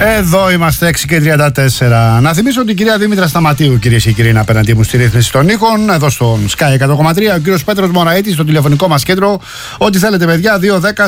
Εδώ είμαστε 6:34. Να θυμίσω ότι η κυρία Δήμητρα Σταματίου, κυρίες και κύριοι, είναι απέναντί μου στη ρύθμιση των ήχων. Εδώ στον Sky 100,3. Ο κύριος Πέτρος Μωραήτης στο τηλεφωνικό μας κέντρο. Ό,τι θέλετε, παιδιά.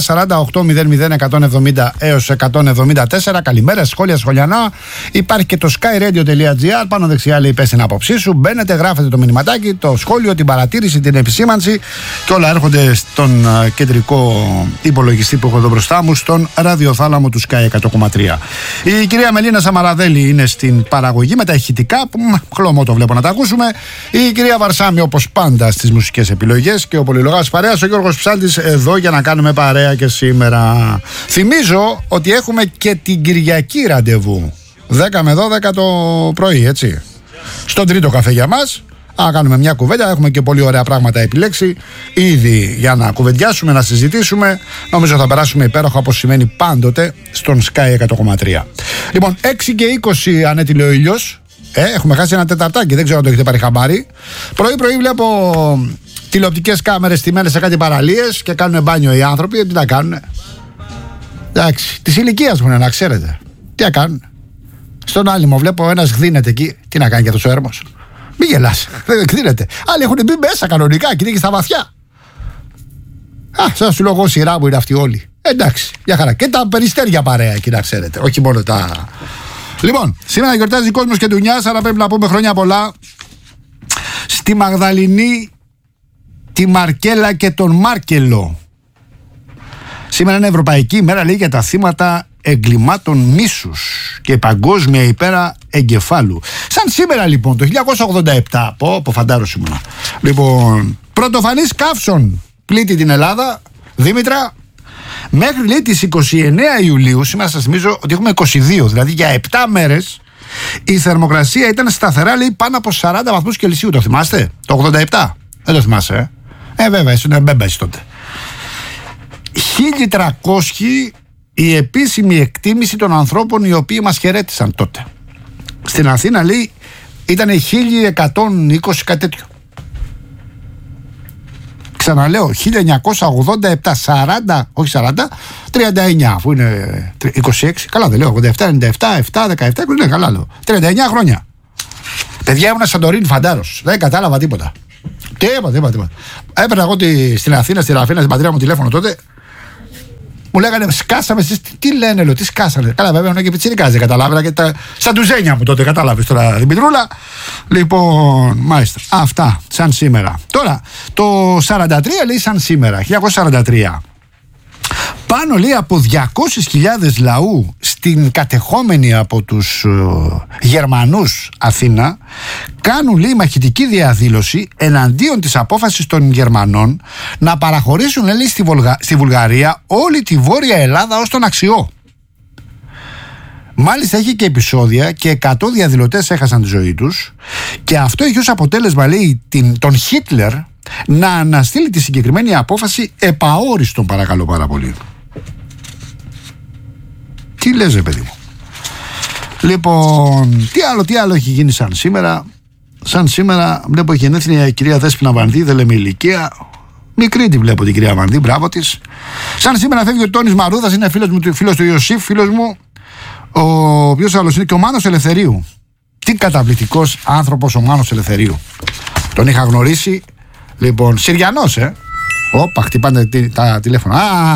210-48-00-170 έως 174. Καλημέρα, σχόλια, σχολιανά. Υπάρχει και το skyradio.gr. Πάνω δεξιά λέει: πες την άποψή σου. Μπαίνετε, γράφετε το μηνυματάκι, το σχόλιο, την παρατήρηση, την επισήμανση. Και όλα έρχονται στον κεντρικό υπολογιστή που έχω εδώ μπροστά μου, στον ραδιοθάλαμο του Sky 100,3. Η κυρία Μελίνα Σαμαραδέλη είναι στην παραγωγή με τα ηχητικά, που χλωμό το βλέπω να τα ακούσουμε. Η κυρία Βαρσάμι, όπως πάντα, στις μουσικές επιλογές. Και ο πολυλογάς παρέας, ο Γιώργος Ψάλτης, εδώ για να κάνουμε παρέα και σήμερα. Θυμίζω ότι έχουμε και την Κυριακή ραντεβού 10 με 12 το πρωί, έτσι. Στον τρίτο καφέ για μας. Κάνουμε μια κουβέντα, έχουμε και πολύ ωραία πράγματα επιλέξει ήδη για να κουβεντιάσουμε, να συζητήσουμε. Νομίζω θα περάσουμε υπέροχα, όπως σημαίνει πάντοτε στον Sky 100,3. Λοιπόν, 6:20 ανέτειλε ο ήλιος. Έχουμε χάσει ένα τεταρτάκι, δεν ξέρω αν το έχετε πάρει χαμπάρι. Πρωί-πρωί βλέπω τηλεοπτικές κάμερες στημένες σε κάτι παραλίες και κάνουν μπάνιο οι άνθρωποι. Τι να κάνουνε? Εντάξει, της ηλικίας μου είναι, να ξέρετε. Τι να κάνουν? Στον άλυμο βλέπω ένας γδύνεται εκεί. Τι να κάνει για τόσο έρμος? Μην γελάς, δεν εκδίνεται. Άλλοι έχουν μπει μέσα κανονικά και είναι και στα βαθιά. Σαν σου λέω εγώ, σειρά μου είναι αυτοί όλοι. Εντάξει, για χαρά. Και τα περιστέρια παρέα εκεί, να ξέρετε. Όχι μόνο τα. Λοιπόν, σήμερα γιορτάζει κόσμος και ντουνιάς, άρα πρέπει να πούμε χρόνια πολλά στη Μαγδαληνή, τη Μαρκέλα και τον Μάρκελο. Σήμερα είναι Ευρωπαϊκή ημέρα, λέει, για τα θύματα εγκλημάτων μίσους και παγκόσμια υπέρα εγκεφάλου. Σαν σήμερα λοιπόν το 1987, πω φαντάρος ήμουνα. Λοιπόν, πρωτοφανής καύσων πλήττει την Ελλάδα, Δήμητρα, μέχρι λέει τις 29 Ιουλίου, σήμερα σας θυμίζω ότι έχουμε 22, δηλαδή για 7 μέρες η θερμοκρασία ήταν σταθερά, λέει, πάνω από 40 βαθμούς Κελσίου. Το θυμάστε? Το 87, δεν το θυμάσαι? Βέβαια, ήσουν μπέμπας τότε. 1.300 η επίσημη εκτίμηση των ανθρώπων οι οποίοι μας χαιρέτησαν τότε. Στην Αθήνα, λέει, ήταν 1.120, κάτι τέτοιο. Ξαναλέω, 1987, 40, όχι 40, 39, αφού είναι 26, καλά δεν λέω, 87, 97, 7, 17, ναι, καλά λέω, 39 χρόνια. Παιδιά, ήμουν Σαντορίνη φαντάρος, δεν κατάλαβα τίποτα. Τίποτα. Έπαιρνα εγώ στην Αθήνα, στη Ραφίνα, στην πατρίδα μου τηλέφωνο τότε. Μου λέγανε, σκάσαμε εσείς, τι λένε, λέω, τι σκάσανε? Καλά, βέβαια, είναι και πιτσιρικάς, δεν καταλάβαινα και τα σαν τουζένια μου τότε, κατάλαβες τώρα, Δημητρούλα. Λοιπόν, μάλιστα, αυτά, σαν σήμερα. Τώρα, το 43 λέει σαν σήμερα, 1943. Πάνω, λέει, από 200.000 λαού στην κατεχόμενη από τους Γερμανούς Αθήνα κάνουν, λέει, μαχητική διαδήλωση εναντίον της απόφασης των Γερμανών να παραχωρήσουν, λέει, στη Βουλγαρία όλη τη Βόρεια Ελλάδα ως τον Αξιό. Μάλιστα έχει και επεισόδια και 100 διαδηλωτές έχασαν τη ζωή τους και αυτό έχει ως αποτέλεσμα, λέει, τον Χίτλερ να αναστείλει τη συγκεκριμένη απόφαση επαόριστον, παρακαλώ πάρα πολύ. Τι λες, ρε παιδί μου? Λοιπόν, τι άλλο έχει γίνει σαν σήμερα? Σαν σήμερα βλέπω γενέθλια η κυρία Δέσποινα Βανδύ, δεν λέμε ηλικία. Μικρή τη βλέπω την κυρία Βανδύ, μπράβο της. Σαν σήμερα φεύγει ο Τόνης Μαρούδας, είναι φίλος του Ιωσήφ, φίλος μου. Ο ποιος άλλος είναι? Και ο Μάνος Ελευθερίου. Τι καταπληκτικός άνθρωπος ο Μάνος Ελευθερίου. Τον είχα γνωρίσει. Λοιπόν, Συριανός, Όπα, χτυπάνε τα τηλέφωνα.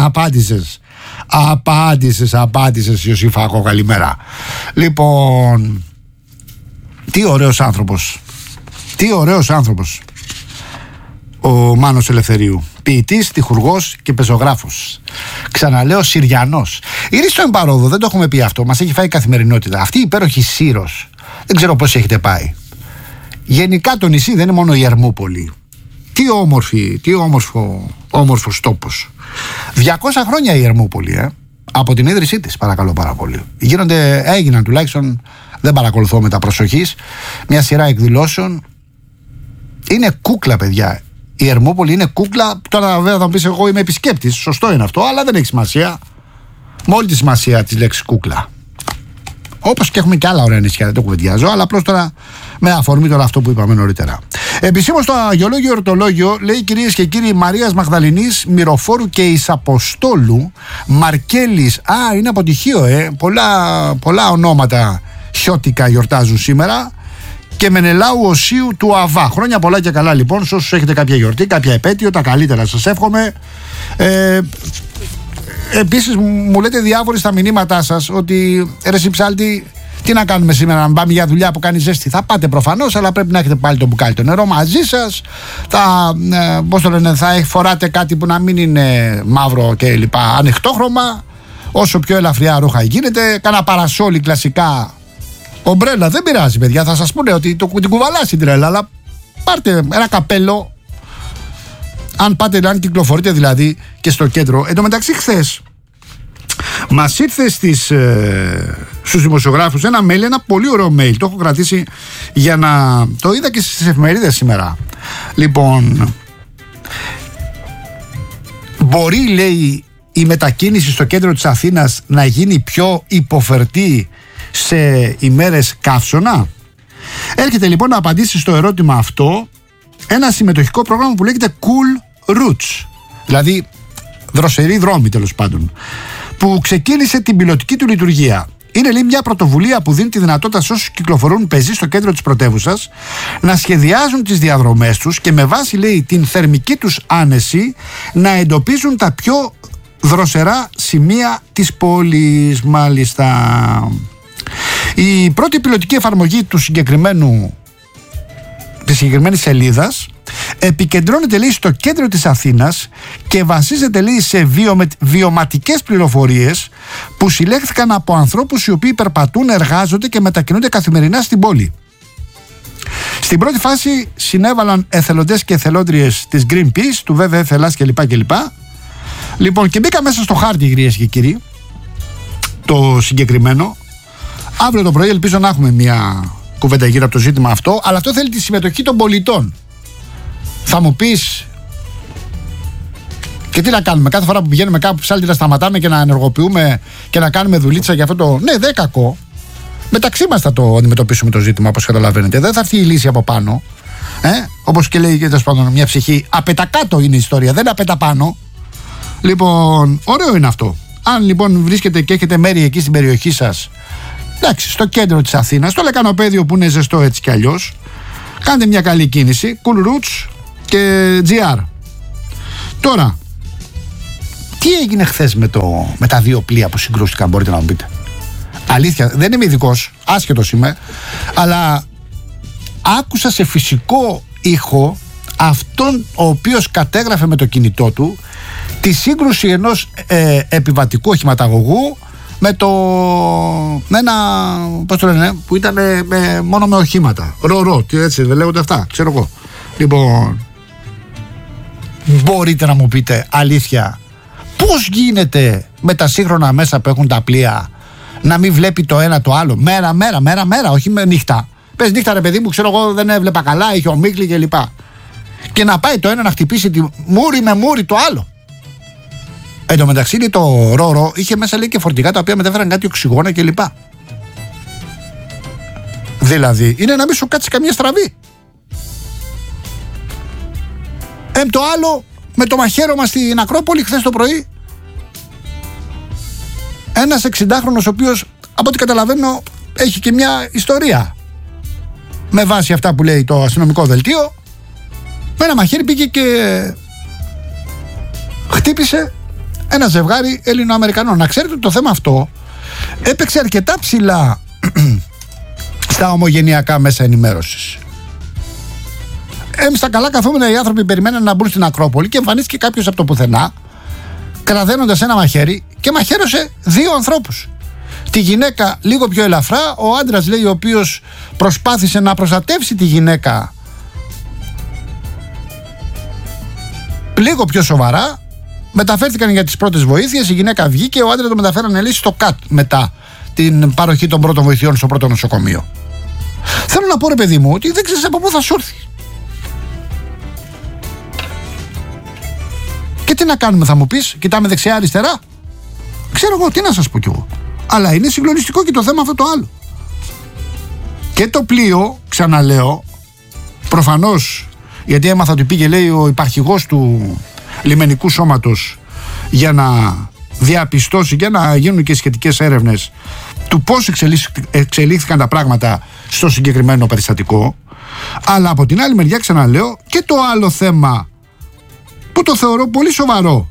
Απάντησες Ιωσήφακο, καλημέρα. Λοιπόν, τι ωραίος άνθρωπος ο Μάνος Ελευθερίου. Ποιητής, τυχουργός και πεζογράφος. Ξαναλέω, Συριανός. Η Ρίστο Εμπαρόδο, δεν το έχουμε πει αυτό, μας έχει φάει η καθημερινότητα. Αυτή η υπέροχη Σύρος, δεν ξέρω πώς έχετε πάει. Γενικά το νησί δεν είναι μόνο η Ερμούπολη. Τι όμορφος τόπος. 200 χρόνια η Ερμούπολη, από την ίδρυσή της, παρακαλώ πάρα πολύ. Έγιναν τουλάχιστον, δεν παρακολουθώ με τα προσοχής, μια σειρά εκδηλώσεων. Είναι κούκλα, παιδιά. Η Ερμούπολη είναι κούκλα. Τώρα βέβαια θα μου πεις, εγώ είμαι επισκέπτης, σωστό είναι αυτό, αλλά δεν έχει σημασία. Με όλη τη σημασία της λέξης κούκλα. Όπως και έχουμε και άλλα ωραία νησιά, δεν το κουβεντιάζω, αλλά απλώς τώρα με αφορμή τώρα αυτό που είπαμε νωρίτερα. Επισήμως το Αγιολόγιο Εορτολόγιο λέει, κυρίες και κύριοι, Μαρίας Μαγδαληνής, Μυροφόρου και Ισαποστόλου, Μαρκέλης. Είναι αποτυχίο, πολλά ονόματα χιώτικα γιορτάζουν σήμερα. Και Μενελάου Οσίου του Αβά. Χρόνια πολλά και καλά λοιπόν σε όσους έχετε κάποια γιορτή, κάποια επέτειο, τα καλύτερα σας εύχομαι. Επίσης μου λέτε διάφοροι στα μηνύματά σας ότι ρε Συψάλτη, τι να κάνουμε σήμερα, να πάμε για δουλειά που κάνει ζέστη? Θα πάτε προφανώς, αλλά πρέπει να έχετε πάλι το μπουκάλι το νερό μαζί σας. Θα φοράτε κάτι που να μην είναι μαύρο και λοιπά, ανοιχτόχρωμα, όσο πιο ελαφριά ρούχα γίνεται. Κάνα παρασόλι κλασικά, ομπρέλα, δεν πειράζει παιδιά, θα σας πούνε ότι την κουβαλάς την τρέλα, αλλά πάρτε ένα καπέλο αν κυκλοφορείτε δηλαδή και στο κέντρο. Εν τω μεταξύ χθες μας ήρθε στους δημοσιογράφους ένα mail, ένα πολύ ωραίο mail, το έχω κρατήσει για να το είδα και στις εφημερίδες σήμερα. Λοιπόν, μπορεί, λέει, η μετακίνηση στο κέντρο της Αθήνας να γίνει πιο υποφερτή σε ημέρες καύσωνα? Έρχεται λοιπόν να απαντήσει στο ερώτημα αυτό ένα συμμετοχικό πρόγραμμα που λέγεται Cool Routes, δηλαδή δροσεροί δρόμοι τέλος πάντων, που ξεκίνησε την πιλωτική του λειτουργία. Είναι, λέει, μια πρωτοβουλία που δίνει τη δυνατότητα σε όσους κυκλοφορούν πεζοί στο κέντρο της πρωτεύουσας να σχεδιάζουν τις διαδρομές τους και με βάση, λέει, την θερμική τους άνεση να εντοπίζουν τα πιο δροσερά σημεία της πόλης. Μάλιστα. Η πρώτη πιλωτική εφαρμογή της συγκεκριμένης σελίδας επικεντρώνεται, λέει, στο κέντρο της Αθήνας και βασίζεται, λέει, σε βιωματικές πληροφορίες που συλλέχθηκαν από ανθρώπους οι οποίοι περπατούν, εργάζονται και μετακινούνται καθημερινά στην πόλη. Στην πρώτη φάση συνέβαλαν εθελοντές και εθελόντριες της Greenpeace, του WWF Ελλάς κλπ. Λοιπόν, και μπήκα μέσα στο χάρτη, κυρίες και κύριοι, το συγκεκριμένο. Αύριο το πρωί ελπίζω να έχουμε μια κουβέντα γύρω από το ζήτημα αυτό, αλλά αυτό θέλει τη συμμετοχή των πολιτών. Θα μου πεις, και τι να κάνουμε, κάθε φορά που πηγαίνουμε κάπου ψάλτη να σταματάμε και να ενεργοποιούμε και να κάνουμε δουλίτσα για αυτό το. Ναι, δεν κακό. Μεταξύ μας θα το αντιμετωπίσουμε το ζήτημα, όπως καταλαβαίνετε. Δεν θα έρθει η λύση από πάνω. Όπως και λέει και μια ψυχή, απετακάτω είναι η ιστορία, δεν απεταπάνω. Λοιπόν, ωραίο είναι αυτό. Αν λοιπόν βρίσκετε και έχετε μέρη εκεί στην περιοχή σας, εντάξει, στο κέντρο της Αθήνας, στο λεκανοπέδιο που είναι ζεστό έτσι κι αλλιώς, κάντε μια καλή κίνηση. Cool Routes και GR. Τώρα, τι έγινε χθες με τα δύο πλοία που συγκρούστηκαν, μπορείτε να μου πείτε? Αλήθεια, δεν είμαι ειδικός, άσχετος είμαι, αλλά άκουσα σε φυσικό ήχο αυτόν ο οποίος κατέγραφε με το κινητό του τη σύγκρουση ενός επιβατικού οχηματαγωγού με ένα, πώς το λένε, που ήταν μόνο με οχήματα. Τι έτσι δεν λέγονται αυτά, ξέρω εγώ. Λοιπόν, μπορείτε να μου πείτε αλήθεια, πώς γίνεται με τα σύγχρονα μέσα που έχουν τα πλοία να μην βλέπει το ένα το άλλο μέρα, όχι με νύχτα? Πες νύχτα, ρε παιδί μου, ξέρω εγώ, δεν έβλεπα καλά, είχε ομίχλη κλπ. Και να πάει το ένα να χτυπήσει τη μούρη με μούρη το άλλο. Εν τω μεταξύ, το Ρόρο είχε μέσα, λέει, και φορτηγά τα οποία μετέφεραν κάτι οξυγόνα κλπ. Δηλαδή είναι να μην σου κάτσει καμία στραβή. Το άλλο με το μαχαίρωμα στην Ακρόπολη χθες το πρωί, ένας 60χρονος ο οποίος, από ό,τι καταλαβαίνω, έχει και μια ιστορία με βάση αυτά που λέει το αστυνομικό δελτίο. Με ένα μαχαίρι πήγε και χτύπησε ένα ζευγάρι Έλληνο-Αμερικανών. Να ξέρετε ότι το θέμα αυτό έπαιξε αρκετά ψηλά στα ομογενειακά μέσα ενημέρωσης. Στα καλά καθόμενα οι άνθρωποι περιμέναν να μπουν στην Ακρόπολη και εμφανίστηκε κάποιος από το πουθενά, κραδένοντας ένα μαχαίρι και μαχαίρωσε δύο ανθρώπους. Τη γυναίκα λίγο πιο ελαφρά, ο άντρας, λέει, ο οποίος προσπάθησε να προστατεύσει τη γυναίκα λίγο πιο σοβαρά. Μεταφέρθηκαν για τις πρώτες βοήθειες, η γυναίκα βγήκε, ο άντρας το μεταφέρανε, λέει, στο ΚΑΤ μετά την παροχή των πρώτων βοηθειών στο πρώτο νοσοκομείο. Θέλω να πω, ρε παιδί μου, ότι δεν ξέρεις από πού θα σου έρθει. Και τι να κάνουμε, θα μου πεις, κοιτάμε δεξιά-αριστερά? Ξέρω εγώ, τι να σας πω κι εγώ. Αλλά είναι συγκλονιστικό και το θέμα αυτό το άλλο. Και το πλοίο, ξαναλέω, προφανώς, γιατί έμαθα ότι πήγε, λέει, ο υπαρχηγός του λιμενικού σώματος για να διαπιστώσει και να γίνουν και σχετικές έρευνες του πώς εξελίχθηκαν τα πράγματα στο συγκεκριμένο περιστατικό. Αλλά από την άλλη μεριά, ξαναλέω, και το άλλο θέμα που το θεωρώ πολύ σοβαρό.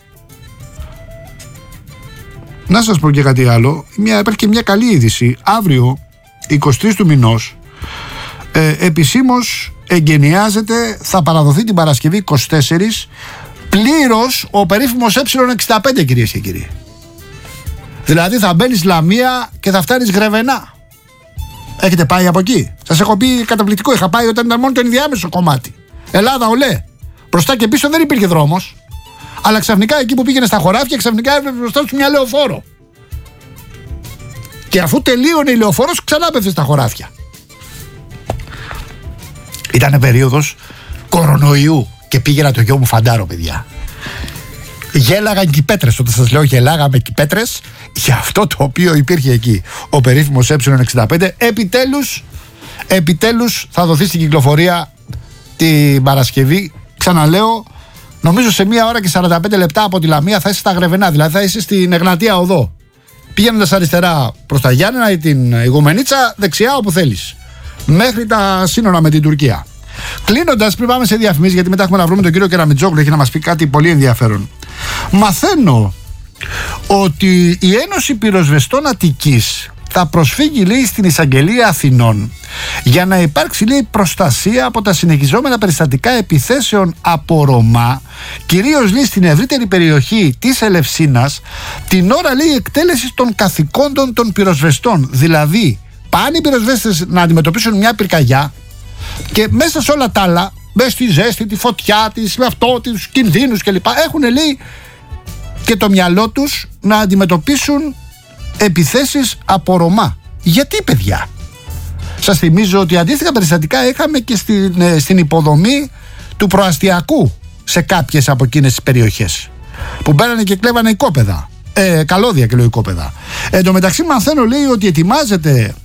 Να σας πω και κάτι άλλο. Υπάρχει και μια καλή είδηση. Αύριο, 23 του μηνός, επισήμως εγκαινιάζεται, θα παραδοθεί την Παρασκευή 24 πλήρως ο περίφημος Ε65, κυρίες και κύριοι. Δηλαδή θα μπαίνεις Λαμία και θα φτάνεις Γρεβενά. Έχετε πάει από εκεί? Σας έχω πει καταπληκτικό. Είχα πάει όταν ήταν μόνο το ενδιάμεσο κομμάτι. Ελλάδα ολέ. Μπροστά και πίσω δεν υπήρχε δρόμος. Αλλά ξαφνικά εκεί που πήγαινε στα χωράφια, ξαφνικά έπρεπε μπροστά σου μια λεωφόρο. Και αφού τελείωνε η λεωφόρος, ξανά πέφτει στα χωράφια. Ήτανε περίοδος κορονοϊού και πήγαινα το γιο μου φαντάρο, παιδιά. Γέλαγαν και οι πέτρες. Όταν σας λέω γελάγαμε και οι πέτρες για αυτό το οποίο υπήρχε εκεί. Ο περίφημος Ε65 επιτέλους θα δοθεί στην κυκλοφορία την Παρασκευή. Ξαναλέω, νομίζω σε 1 ώρα και 45 λεπτά από τη Λαμία θα είσαι στα Γρεβενά. Δηλαδή θα είσαι στην Εγνατία Οδό. Πηγαίνοντας αριστερά προς τα Γιάννενα ή την Ηγουμενίτσα, δεξιά όπου θέλεις. Μέχρι τα σύνορα με την Τουρκία. Κλείνοντας, πριν πάμε σε διαφημίσεις, γιατί μετά έχουμε να βρούμε τον κύριο Κεραμιτζόγλου, έχει να μας πει κάτι πολύ ενδιαφέρον. Μαθαίνω ότι η Ένωση Πυροσβεστών Αττικής θα προσφύγει, λέει, στην Εισαγγελία Αθηνών για να υπάρξει, λέει, προστασία από τα συνεχιζόμενα περιστατικά επιθέσεων από Ρωμά, κυρίως, λέει, στην ευρύτερη περιοχή της Ελευσίνας, την ώρα, λέει, εκτέλεσης των καθηκόντων των πυροσβεστών. Δηλαδή, πάνε οι πυροσβέστες να αντιμετωπίσουν μια πυρκαγιά και μέσα σε όλα τα άλλα, μέσα στη ζέστη, τη φωτιά, τους κινδύνους κλπ, έχουν, λέει, και το μυαλό τους να αντιμετωπίσουν επιθέσεις από Ρωμά. Γιατί, παιδιά? Σας θυμίζω ότι αντίστοιχα περιστατικά είχαμε και στην υποδομή του προαστιακού σε κάποιες από εκείνες τις περιοχές που μπαίνανε και κλέβανε οικόπεδα, καλώδια και οικόπεδα. Εν τω μεταξύ μαθαίνω, λέει, ότι ετοιμάζεται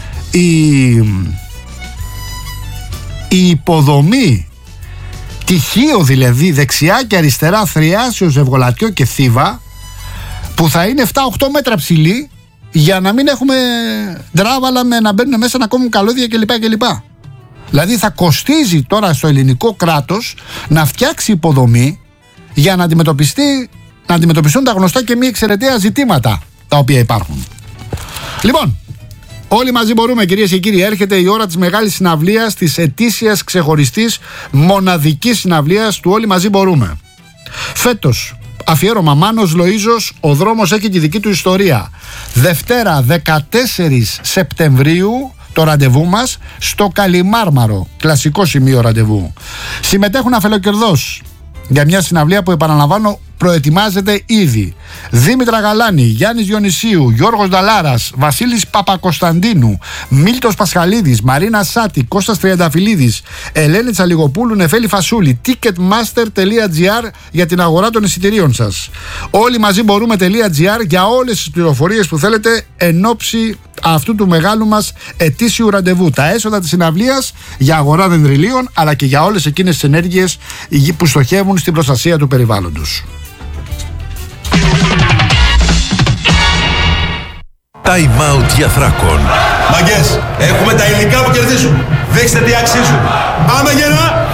η υποδομή τυχείο, δηλαδή δεξιά και αριστερά, Θριάσιο, Ζευγολατιό και Θήβα, που θα είναι 7-8 μέτρα ψηλή, για να μην έχουμε ντράβαλα με να μπαίνουν μέσα να κόβουν καλώδια κλπ. Δηλαδή θα κοστίζει τώρα στο ελληνικό κράτος να φτιάξει υποδομή για να αντιμετωπιστούν τα γνωστά και μη εξαιρεταία ζητήματα τα οποία υπάρχουν. Λοιπόν, όλοι μαζί μπορούμε, κυρίες και κύριοι. Έρχεται η ώρα της μεγάλης συναυλίας, της ετήσιας, ξεχωριστής, μοναδικής συναυλίας του Όλοι μαζί μπορούμε. Φέτος, αφιέρωμα Μάνος Λοΐζος, ο δρόμος έχει τη δική του ιστορία. Δευτέρα 14 Σεπτεμβρίου το ραντεβού μας στο Καλιμάρμαρο, κλασικό σημείο ραντεβού. Συμμετέχουν αφελοκερδός για μια συναυλία που, επαναλαμβάνω, προετοιμάζεται ήδη. Δήμητρα Γαλάνη, Γιάννης Διονυσίου, Γιώργος Νταλάρας, Βασίλης Παπακοσταντίνου, Μίλτος Πασχαλίδης, Μαρίνα Σάτη, Κώστας Τριανταφυλλίδης, Ελένη Τσαλιγοπούλου, Νεφέλη Φασούλη. Ticketmaster.gr για την αγορά των εισιτηρίων σας. Όλοι μαζί μπορούμε.gr για όλες τις πληροφορίες που θέλετε εν ώψη αυτού του μεγάλου μας ετήσιου ραντεβού. Τα έσοδα της συναυλίας για αγορά δενδριλίων, αλλά και για όλες εκείνες τις ενέργειες που στοχεύουν στην προστασία του περιβάλλοντος. Time out για Θράκον. Μαγκές, έχουμε τα υλικά που κερδίζουν. Δείξτε τι αξίζουν. Πάμε γερά!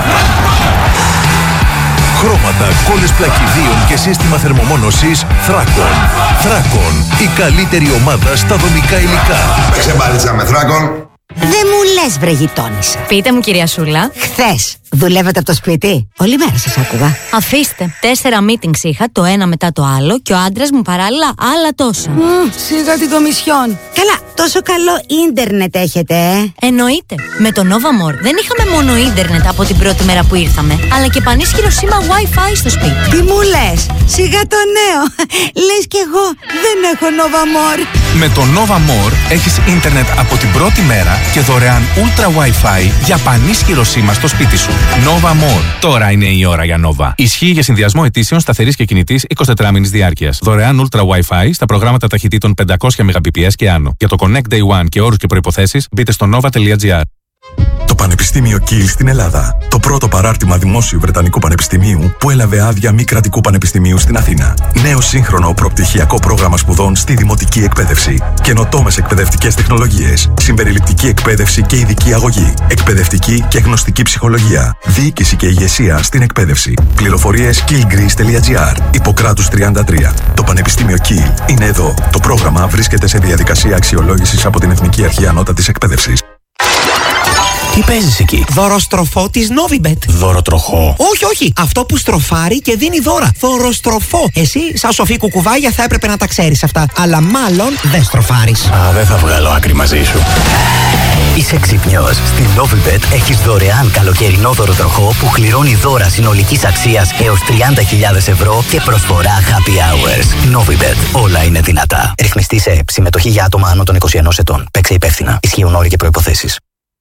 Χρώματα, κόλλες πλακιδίων και σύστημα θερμομόνωσης Θράκον. Θράκον, η καλύτερη ομάδα στα δομικά υλικά. Παίξε μπάλιτσα με Θράκον. Δεν μου λες, βρε γειτόνισσα. Πείτε μου, κυρία Σούλα. Χθες δουλεύατε από το σπίτι? Όλη μέρα σας άκουγα. Αφήστε. 4 meetings είχα, το ένα μετά το άλλο, και ο άντρας μου παράλληλα άλλα τόσα. Σιγά την κομισιόν. Καλά, τόσο καλό ίντερνετ έχετε, Εννοείται. Με το Nova More δεν είχαμε μόνο ίντερνετ από την πρώτη μέρα που ήρθαμε, αλλά και πανίσχυρο σήμα Wi-Fi στο σπίτι. Τι μου λες? Σιγά το νέο. Λες κι εγώ δεν έχω Nova More. Με το Nova More έχεις ίντερνετ από την πρώτη μέρα και δωρεάν Ultra Wi-Fi για πανίσχυρο σήμα στο σπίτι σου. Nova More. Τώρα είναι η ώρα για Nova. Ισχύει για συνδυασμό ετήσεων σταθερής και κινητής 24 μήνες διάρκειας. Δωρεάν Ultra Wi-Fi στα προγράμματα ταχυτήτων 500 Mbps και άνω. Για το Connect Day One και όρους και προϋποθέσεις μπείτε στο nova.gr. Το Πανεπιστήμιο Kiel στην Ελλάδα. Το πρώτο παράρτημα δημόσιου Βρετανικού Πανεπιστημίου που έλαβε άδεια μη κρατικού πανεπιστημίου στην Αθήνα. Νέο σύγχρονο προπτυχιακό πρόγραμμα σπουδών στη δημοτική εκπαίδευση. Καινοτόμες εκπαιδευτικές τεχνολογίες. Συμπεριληπτική εκπαίδευση και ειδική αγωγή. Εκπαιδευτική και γνωστική ψυχολογία. Διοίκηση και ηγεσία στην εκπαίδευση. Πληροφορίες kielgreece.gr. Ιπποκράτους 33. Το Πανεπιστήμιο Kiel είναι εδώ. Το πρόγραμμα βρίσκεται σε διαδικασία αξιολόγησης από την Εθνική Αρχή Ανώτατης Εκπαίδευσης. Τι παίζεις εκεί? Δωροστροφό της Novibet. Δωροτροχό? Όχι. Αυτό που στροφάρει και δίνει δώρα. Δωροστροφό. Εσύ, σαν σοφή κουκουβάγια, θα έπρεπε να τα ξέρεις αυτά. Αλλά μάλλον δεν στροφάρεις. Δεν θα βγάλω άκρη μαζί σου. Είσαι ξυπνιός. Στην Novibet έχεις δωρεάν καλοκαιρινό δωροτροχό που κληρώνει δώρα συνολικής αξίας έως 30.000 ευρώ και προσφορά happy hours. Novibet. Όλα είναι δυνατά. Ρυθμιστή σε ΕΠ. Συμμετοχή για άτομα άνω των 21 ετών. Παίξε υπεύθυνα. Ισχύουν όροι και προϋποθέσεις.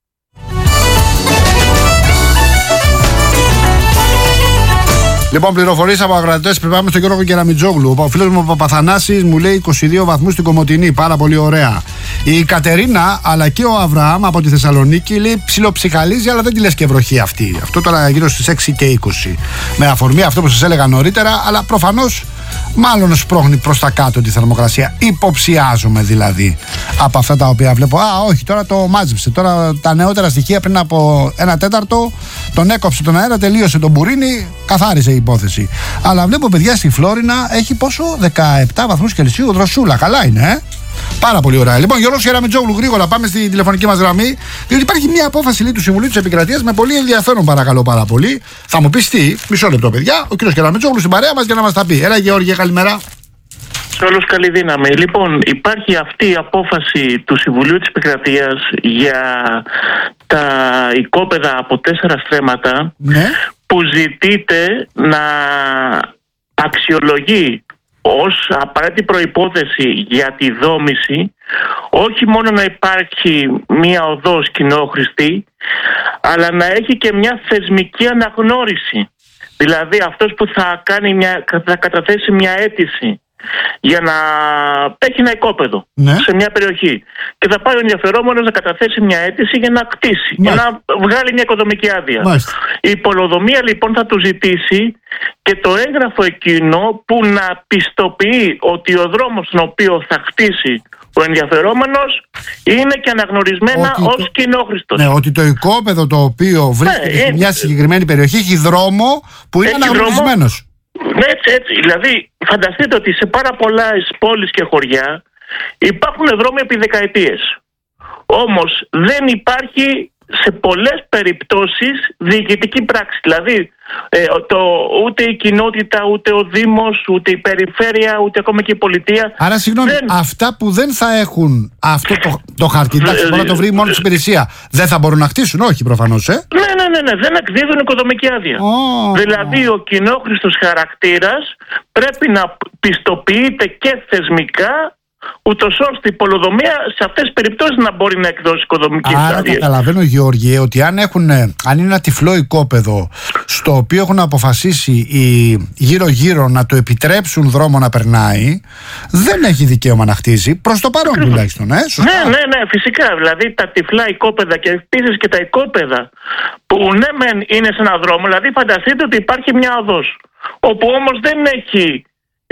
Λοιπόν, πληροφορίες από αγροτές. Πριν πάμε στον Γιώργο Κεραμιτζόγλου. Ο φίλος μου ο Παπαθανάσης μου λέει 22 βαθμούς στην Κομοτηνή. Πάρα πολύ ωραία. Η Κατερίνα αλλά και ο Αβραάμ από τη Θεσσαλονίκη λέει ψιλοψυχαλίζει, αλλά δεν τη λες και βροχή αυτή. Αυτό τώρα γύρω στις 6 και 20. Με αφορμή αυτό που σας έλεγα νωρίτερα, αλλά προφανώς μάλλον σπρώχνει προς τα κάτω τη θερμοκρασία. Υποψιάζομαι δηλαδή από αυτά τα οποία βλέπω. Όχι, τώρα το μάζεψε. Τώρα τα νεότερα στοιχεία πριν από 1/4 τον έκοψε τον αέρα, τελείωσε τον μπουρίνι, καθάρισε η υπόθεση. Αλλά βλέπω, παιδιά, στη Φλόρινα έχει πόσο? 17 βαθμούς Κελσίου, δροσούλα. Καλά είναι, Πάρα πολύ ωραία. Λοιπόν, Γιώργος Κεραμιτζόγλου, γρήγορα πάμε στη τηλεφωνική μας γραμμή. Διότι υπάρχει μια απόφαση του Συμβουλίου της Επικρατείας με πολύ ενδιαφέρον, παρακαλώ πάρα πολύ. Θα μου πεις τι, μισό λεπτό, παιδιά. Ο κύριος Κεραμιτζόγλου στην παρέα μας για να μας τα πει. Έλα, Γεώργια, καλημέρα. Σε όλους καλή δύναμη. Λοιπόν, υπάρχει αυτή η απόφαση του Συμβουλίου της Επικρατείας για τα οικόπεδα από 4 στρέμματα, που ζητείται να αξιολογεί ως απαραίτητη προϋπόθεση για τη δόμηση όχι μόνο να υπάρχει μία οδός κοινόχρηστη, αλλά να έχει και μια θεσμική αναγνώριση. Δηλαδή αυτός που θα καταθέσει μια αίτηση για να έχει ένα οικόπεδο σε μια περιοχή και θα πάει ο ενδιαφερόμενος να καταθέσει μια αίτηση για να κτίσει, για να βγάλει μια οικοδομική άδεια. Η πολεοδομία λοιπόν θα του ζητήσει και το έγγραφο εκείνο που να πιστοποιεί ότι ο δρόμος στον οποίο θα χτίσει ο ενδιαφερόμενος είναι και αναγνωρισμένα ως κοινόχρηστος. Ναι, ότι το οικόπεδο το οποίο βρίσκεται σε μια συγκεκριμένη περιοχή έχει δρόμο που είναι αναγνωρισμένος. Ναι, έτσι. Δηλαδή, φανταστείτε ότι σε πάρα πολλές πόλεις και χωριά υπάρχουν δρόμοι επί δεκαετίες. Όμως δεν υπάρχει σε πολλές περιπτώσεις διοικητική πράξη. Δηλαδή, ούτε η κοινότητα, ούτε ο Δήμος, ούτε η περιφέρεια, ούτε ακόμα και η πολιτεία. Άρα, συγγνώμη, αυτά που δεν θα έχουν αυτό το χαρτί, μπορεί να το βρει μόνο στην υπηρεσία, δεν θα μπορούν να χτίσουν, όχι προφανώς, Ναι, δεν εκδίδουν οικοδομική άδεια. Δηλαδή, ο κοινόχρηστος χαρακτήρας πρέπει να πιστοποιείται και θεσμικά, ούτως ώστε η πολεοδομία σε αυτές τις περιπτώσεις να μπορεί να εκδώσει οικοδομική άδεια. Άρα καταλαβαίνω, Γεώργιε, ότι αν είναι ένα τυφλό οικόπεδο στο οποίο έχουν αποφασίσει γύρω-γύρω να το επιτρέψουν δρόμο να περνάει, δεν έχει δικαίωμα να χτίζει, προς το παρόν τουλάχιστον, σωστά. Ναι, φυσικά. Δηλαδή τα τυφλά οικόπεδα και επίσης και τα οικόπεδα που μεν είναι σε έναν δρόμο, δηλαδή φανταστείτε ότι υπάρχει μια οδός, όπου όμως δεν έχει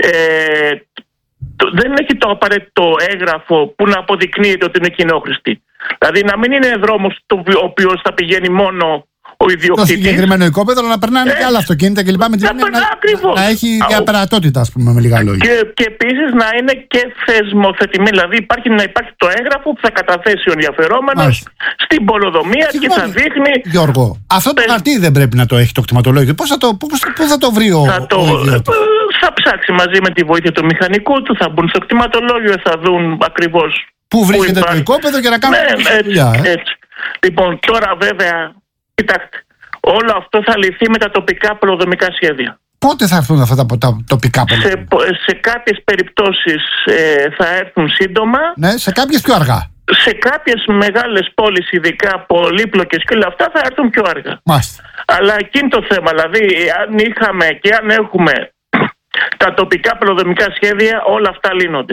το απαραίτητο έγγραφο που να αποδεικνύεται ότι είναι κοινόχρηστη. Δηλαδή να μην είναι δρόμος ο οποίος θα πηγαίνει μόνο ο ιδιοκτήτης. Το συγκεκριμένο οικόπεδο, αλλά να περνάνε και άλλα αυτοκίνητα κλπ. Να έχει διαπερατότητα, ας πούμε, με λίγα λόγια. Και επίσης να είναι και θεσμοθετημένη. Δηλαδή να υπάρχει το έγγραφο που θα καταθέσει ο ενδιαφερόμενος στην πολεοδομία και θα δείχνει. Γιώργο, αυτό το χαρτί δεν πρέπει να το έχει το κτηματολόγιο. Πού θα το βρει ο ιδιώτης? Θα ψάξει μαζί με τη βοήθεια του μηχανικού του, θα μπουν στο κτηματολόγιο, θα δουν ακριβώς πού βρίσκεται το οικόπεδο και να κάνουν τη δουλειά. Έτσι. Λοιπόν, τώρα βέβαια, κοιτάξτε, όλο αυτό θα λυθεί με τα τοπικά πολεοδομικά σχέδια. Πότε θα έρθουν αυτά τα τοπικά ποδόσφαιρα? Σε κάποιες περιπτώσεις θα έρθουν σύντομα. Ναι, σε κάποιες πιο αργά. Σε κάποιες μεγάλες πόλεις, ειδικά πολύπλοκες και όλα αυτά, θα έρθουν πιο αργά. Μάλιστα. Αλλά εκείνη το θέμα, δηλαδή, αν είχαμε και αν έχουμε τα τοπικά πελλοδομικά σχέδια, όλα αυτά λύνονται.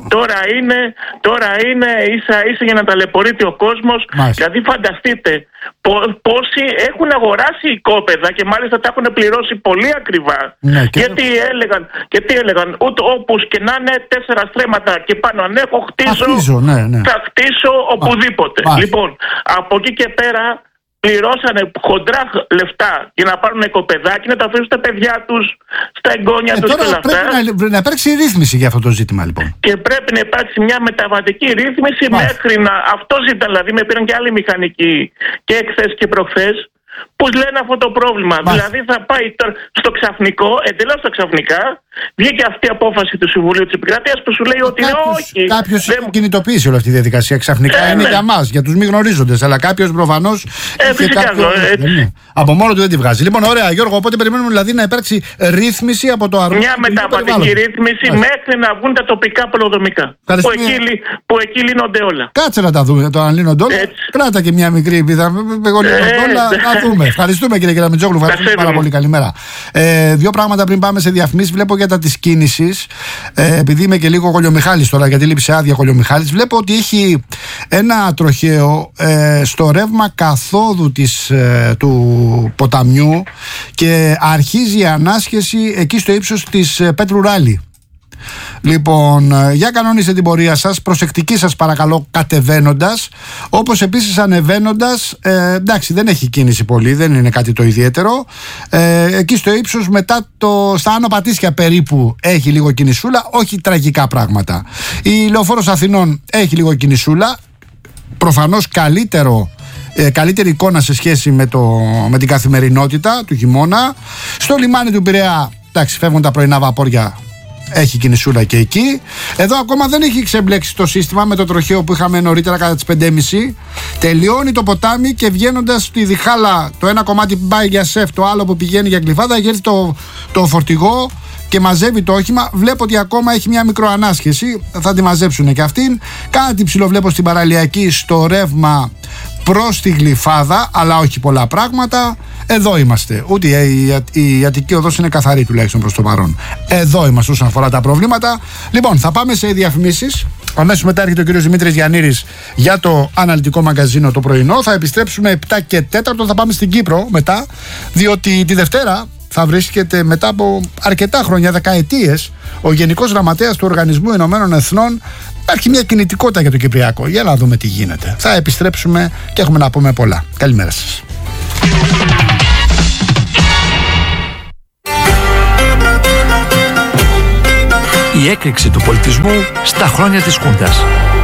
Τώρα είναι ίσα για να ταλαιπωρείται ο κόσμος. Δηλαδή, φανταστείτε πόσοι έχουν αγοράσει οικόπεδα και μάλιστα τα έχουν πληρώσει πολύ ακριβά. Ναι, τι έλεγαν, ούτε όπως και να είναι 4 στρέμματα και πάνω αν έχω θα χτίσω οπουδήποτε. Λοιπόν, από εκεί και πέρα πληρώσανε χοντρά λεφτά για να πάρουν οικοπεδάκι, να τα αφήσουν στα παιδιά τους, στα εγγόνια τους και όλα αυτά. Πρέπει να υπάρξει ρύθμιση για αυτό το ζήτημα, λοιπόν. Και πρέπει να υπάρξει μια μεταβατική ρύθμιση μέχρι να. Αυτό ζητάνε, δηλαδή με πήραν και άλλοι μηχανικοί και εχθές και προχθές, που λένε αυτό το πρόβλημα. Δηλαδή θα πάει στο ξαφνικό, εντελώς στα ξαφνικά, βγήκε αυτή η απόφαση του Συμβουλίου της Επικράτειας που σου λέει ότι όχι. Κάποιος έχει κινητοποιήσει όλη αυτή τη διαδικασία. Ξαφνικά είναι για μας, για τους μη γνωρίζοντες. Αλλά κάποιος προφανώς. Φυσικά. Από μόνο του δεν τη βγάζει. Λοιπόν, ωραία, Γιώργο, οπότε περιμένουμε δηλαδή να υπάρξει ρύθμιση από το αρμόδιο. Μια μεταβατική ρύθμιση μέχρι να βγουν τα τοπικά πελλοδομικά. Που εκεί λύνονται όλα. Κάτσε να τα δούμε, το αν λύνονται όλα. Κράτα και μια μικρή πίδα. Ευχαριστούμε κύριε Κεραμιτζόγλου, ευχαριστούμε πάρα πολύ. Καλημέρα. Δύο πράγματα πριν πάμε σε διαφημίσεις. Βλέπω για τα της κίνησης, επειδή είμαι και λίγο Κολιομιχάλης τώρα, γιατί λείψε άδεια Κολιομιχάλης, βλέπω ότι έχει ένα τροχαίο στο ρεύμα καθόδου του ποταμιού και αρχίζει η ανάσχεση εκεί στο ύψος της Πέτρου Ράλη. Λοιπόν, για κανονίστε την πορεία σας, προσεκτική σας παρακαλώ κατεβαίνοντας, όπως επίσης ανεβαίνοντας. Εντάξει, δεν έχει κίνηση πολύ, δεν είναι κάτι το ιδιαίτερο. Εκεί στο ύψος μετά στα Άνω Πατήσια περίπου έχει λίγο κινησούλα, όχι τραγικά πράγματα. Η Λεωφόρος Αθηνών έχει λίγο κινησούλα, προφανώς καλύτερη εικόνα σε σχέση με την καθημερινότητα του χειμώνα. Στο λιμάνι του Πειραιά, εντάξει, φεύγουν τα πρωινά βαπόρια, έχει κινησούλα και εκεί. Εδώ ακόμα δεν έχει ξεμπλέξει το σύστημα με το τροχαίο που είχαμε νωρίτερα κατά τις 5.30. Τελειώνει το ποτάμι και βγαίνοντας στη Διχάλα, το ένα κομμάτι που πάει για ΣΕΦ, το άλλο που πηγαίνει για Γλυφάδα, έχει το φορτηγό και μαζεύει το όχημα. Βλέπω ότι ακόμα έχει μια μικροανάσχεση, θα τη μαζέψουν και αυτήν. Κάτι ψηλό βλέπω στην παραλιακή στο ρεύμα προς τη Γλυφάδα, αλλά όχι πολλά πράγματα. Εδώ είμαστε. Ούτε η Αττική οδός είναι καθαρή τουλάχιστον προς το παρόν. Εδώ είμαστε όσον αφορά τα προβλήματα. Λοιπόν, θα πάμε σε διαφημίσεις. Αμέσως μετά έρχεται ο κύριος Δημήτρης Γιαννήρης για το αναλυτικό μαγκαζίνο το πρωινό. Θα επιστρέψουμε 7 και 4. Θα πάμε στην Κύπρο μετά, διότι τη Δευτέρα θα βρίσκεται μετά από αρκετά χρόνια, δεκαετίες, ο Γενικός Γραμματέας του Οργανισμού Ηνωμένων Εθνών. Υπάρχει μια κινητικότητα για το Κυπριακό. Για να δούμε τι γίνεται. Θα επιστρέψουμε και έχουμε να πούμε πολλά. Καλημέρα σας. Η έκρηξη του πολιτισμού στα χρόνια της Χούντας.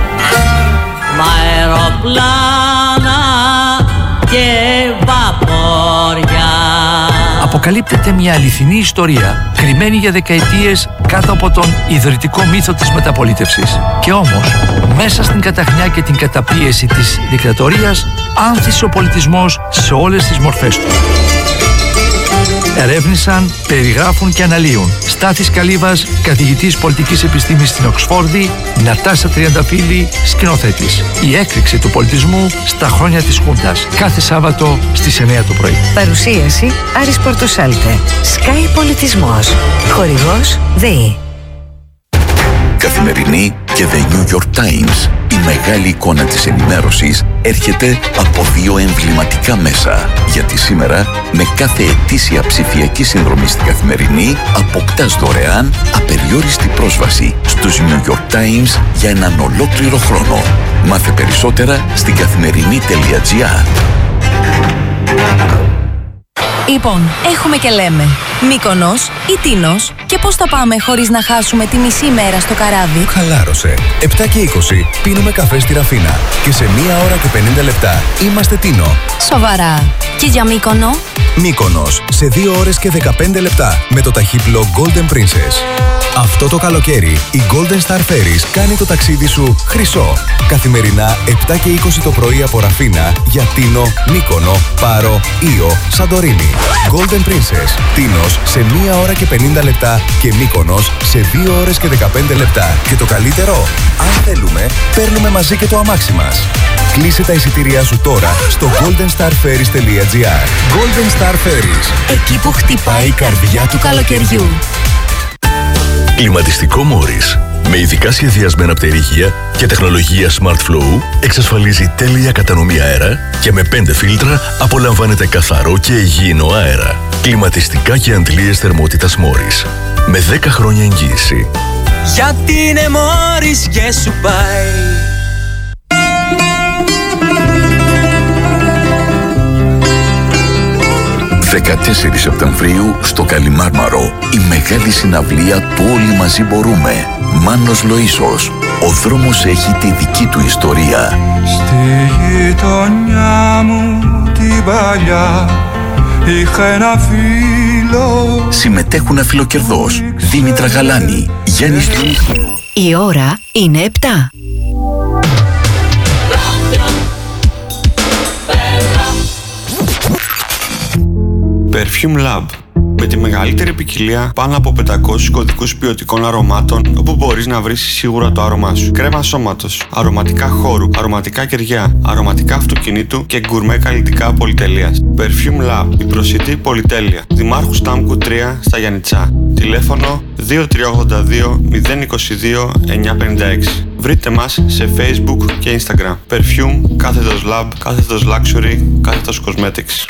Μ' αεροπλάνα και βαπόρια. Αποκαλύπτεται μια αληθινή ιστορία, κρυμμένη για δεκαετίες κάτω από τον ιδρυτικό μύθο της μεταπολίτευσης. Και όμως, μέσα στην καταχνιά και την καταπίεση της δικτατορίας, άνθησε ο πολιτισμός σε όλες τις μορφές του. Ερεύνησαν, περιγράφουν και αναλύουν Στάθης Καλύβας, καθηγητής πολιτικής επιστήμης στην Οξφόρδη, Νατάσα Τριανταφύλλη, σκηνοθέτης. Η έκρηξη του πολιτισμού στα χρόνια της Χούντας. Κάθε Σάββατο στις 9 το πρωί. Παρουσίαση Άρης Πορτοσάλτε. Sky Πολιτισμός. Χορηγός ΔΕΗ. Καθημερινή και The New York Times. Η μεγάλη εικόνα της ενημέρωσης έρχεται από δύο εμβληματικά μέσα. Γιατί σήμερα, με κάθε ετήσια ψηφιακή συνδρομή στην Καθημερινή, αποκτάς δωρεάν απεριόριστη πρόσβαση στους New York Times για έναν ολόκληρο χρόνο. Μάθε περισσότερα στην καθημερινή.gr. Λοιπόν, έχουμε και λέμε Μύκονος ή Τίνος, και πώς θα πάμε χωρίς να χάσουμε τη μισή μέρα στο καράβι. Χαλάρωσε. 7 και 20 πίνουμε καφέ στη Ραφίνα. Και σε 1 ώρα και 50 λεπτά είμαστε Τίνο. Σοβαρά. Και για Μύκονο? 7 και 20 πίνουμε καφέ στη Ραφίνα. Και σε 1 ώρα και 50 λεπτά είμαστε Τίνο. Και για Μύκονο? Μύκονος σε 2 ώρες και 15 λεπτά με το ταχύπλο Golden Princess. Αυτό το καλοκαίρι η Golden Star Ferries κάνει το ταξίδι σου χρυσό. Καθημερινά 7 και 20 το πρωί από Ραφίνα για Τίνο, Μύκονο, Πάρο, Ήο, Σαντορίνη. Golden Princess, Τίνος σε 1 ώρα και 50 λεπτά και Μύκονος σε 2 ώρες και 15 λεπτά. Και το καλύτερο, αν θέλουμε, παίρνουμε μαζί και το αμάξι μας. Κλείσε τα εισιτήριά σου τώρα στο goldenstarferries.gr. Golden Star Ferries. Εκεί που χτυπάει η καρδιά του καλοκαιριού. Κλιματιστικό Μόρις. Με ειδικά σχεδιασμένα πτερίγια και τεχνολογία Smart Flow εξασφαλίζει τέλεια κατανομή αέρα και με 5 φίλτρα απολαμβάνετε καθαρό και υγιεινό αέρα. Κλιματιστικά και αντλίες θερμότητας Μόρις. Με 10 χρόνια εγγύηση. Γιατί είναι Μόρις και σου πάει. 14 Σεπτεμβρίου στο Καλιμάρμαρο η μεγάλη συναυλία του Όλοι Μαζί Μπορούμε. Μάνος Λοΐσος. Ο δρόμος έχει τη δική του ιστορία. Στη γειτονιά μου την παλιά είχα ένα φίλο. Συμμετέχουν αφιλοκερδός Δήμητρα Γαλάνη, Γιάννης Διονυσίου. Η ώρα είναι 7. Perfume Lab. Με τη μεγαλύτερη ποικιλία πάνω από 500 κωδικούς ποιοτικών αρωμάτων, όπου μπορείς να βρεις σίγουρα το άρωμά σου. Κρέμα σώματος, αρωματικά χώρου, αρωματικά κεριά, αρωματικά αυτοκινήτου και γκουρμέ καλλιτικά πολυτελείας. Perfume Lab, η προσιτή πολυτέλεια. Δημάρχου Στάμκου 3 στα Γιαννιτσά. Τηλέφωνο 2382 022 956. Βρείτε μας σε Facebook και Instagram. Perfume, κάθετος Lab, κάθετος Luxury, κάθετος Cosmetics.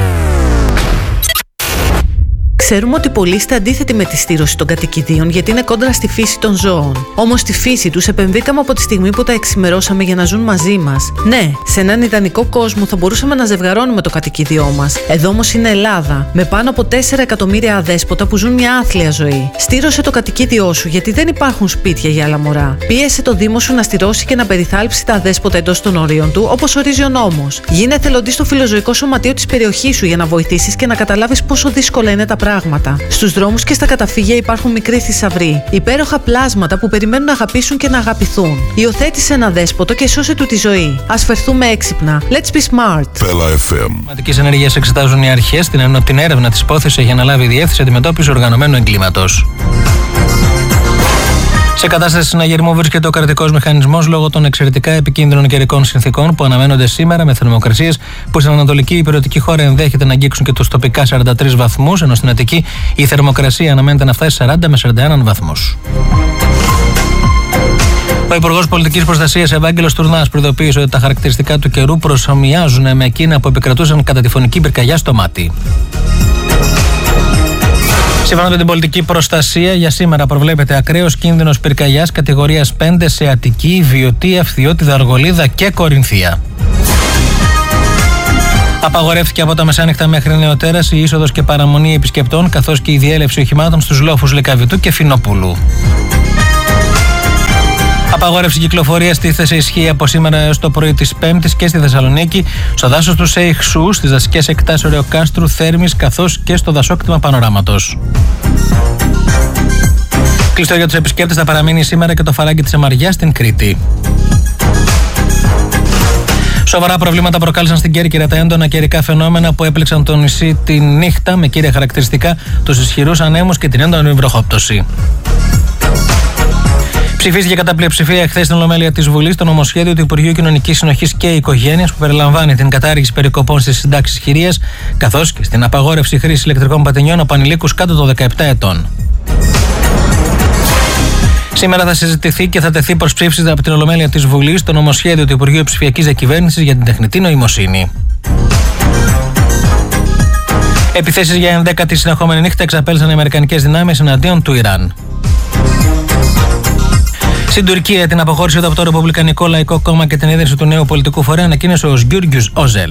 Ξέρουμε ότι πολλοί είστε αντίθετοι με τη στήρωση των κατοικιδίων γιατί είναι κόντρα στη φύση των ζώων. Όμως στη φύση τους επενδύκαμε από τη στιγμή που τα εξημερώσαμε για να ζουν μαζί μας. Ναι, σε έναν ιδανικό κόσμο θα μπορούσαμε να ζευγαρώνουμε το κατοικίδιό μας. Εδώ όμως είναι Ελλάδα, με πάνω από 4 εκατομμύρια αδέσποτα που ζουν μια άθλια ζωή. Στήρωσε το κατοικίδιό σου γιατί δεν υπάρχουν σπίτια για άλλα μωρά. Πίεσε το Δήμο σου να στηρώσει και να περιθάλψει τα αδέσποτα εντός των ορίων του, όπως ορίζει ο νόμος. Γίνε εθελοντής στο φιλοζωικό σωματείο της περιοχής σου για να βοηθήσεις και να καταλάβεις πόσο δύσκολα είναι τα πράγματα. Στους δρόμους και στα καταφύγια υπάρχουν μικροί θησαυροί, υπέροχα πλάσματα που περιμένουν να αγαπήσουν και να αγαπηθούν. Υιοθέτησε ένα δέσποτο και σώσε του τη ζωή. Ας φερθούμε έξυπνα. Let's be smart. Πέλα FM. Κλιματικής ενέργειας εξετάζουν οι αρχές την έρευνα της υπόθεσης για να λάβει η Διεύθυνση Αντιμετώπισης Οργανωμένου Εγκλήματος. Σε κατάσταση συναγερμού βρίσκεται ο κρατικός μηχανισμός λόγω των εξαιρετικά επικίνδυνων καιρικών συνθήκων που αναμένονται σήμερα με θερμοκρασίες που στην ανατολική υπηρετική χώρα ενδέχεται να αγγίξουν και τους τοπικά 43 βαθμούς, ενώ στην Αττική η θερμοκρασία αναμένεται να φτάσει 40 με 41 βαθμούς. Ο Υπουργός Πολιτικής Προστασίας Ευάγγελος Τουρνάς προειδοποίησε ότι τα χαρακτηριστικά του καιρού προσομοιάζουν με εκείνα που επικρατούσαν κατά τη φωνική πυρκαγιά στο μάτι. Σύμφωνα με την πολιτική προστασία, για σήμερα προβλέπεται ακραίος κίνδυνος πυρκαγιάς κατηγορίας 5 σε Αττική, Βιωτή, Αυθιώτιδα, Αργολίδα και Κορινθία. Απαγορεύτηκε από τα μεσάνυχτα μέχρι νεοτέρας η είσοδος και παραμονή επισκεπτών, καθώς και η διέλευση οχημάτων στους λόφους Λεκαβητού και Φινοπούλου. Απαγόρευση κυκλοφορίας τίθεται σε ισχύ από σήμερα έως το πρωί της Πέμπτης και στη Θεσσαλονίκη, στο δάσος του Σέιχ Σου, στις δασικές εκτάσεις Ωρεοκάστρου, Θέρμης, καθώς και στο δασόκτημα Πανοράματος. Κλειστό για τους επισκέπτες θα παραμείνει σήμερα και το φαράγγι της Αμαριάς στην Κρήτη. Σοβαρά προβλήματα προκάλεσαν στην Κέρκυρα τα έντονα καιρικά φαινόμενα που έπληξαν το νησί τη νύχτα, με κύρια χαρακτηριστικά τους ισχυρούς ανέμους και την έντονη βροχόπτωση. Ψηφίστηκε κατά πλειοψηφία εχθές στην Ολομέλεια της Βουλής το νομοσχέδιο του Υπουργείου Κοινωνικής Συνοχής και Οικογένειας που περιλαμβάνει την κατάργηση περικοπών στις συντάξεις χειρίας, καθώς και στην απαγόρευση χρήσης ηλεκτρικών πατενιών από ανηλίκους κάτω των 17 ετών. Σήμερα θα συζητηθεί και θα τεθεί προς ψήφιση από την Ολομέλεια της Βουλής το νομοσχέδιο του Υπουργείου Ψηφιακής Διακυβέρνησης για την τεχνητή νοημοσύνη. Επιθέσεις για 11η συνεχόμενη νύχτα εξαπέλυσαν οι αμερικανικές δυνάμεις εναντίον του Ιράν. Στην Τουρκία, την αποχώρηση του από το Ρεπουμπλικανικό Λαϊκό Κόμμα και την ίδρυση του νέου πολιτικού φορέα ανακοίνωσε ο Γκιούργιους Όζελ.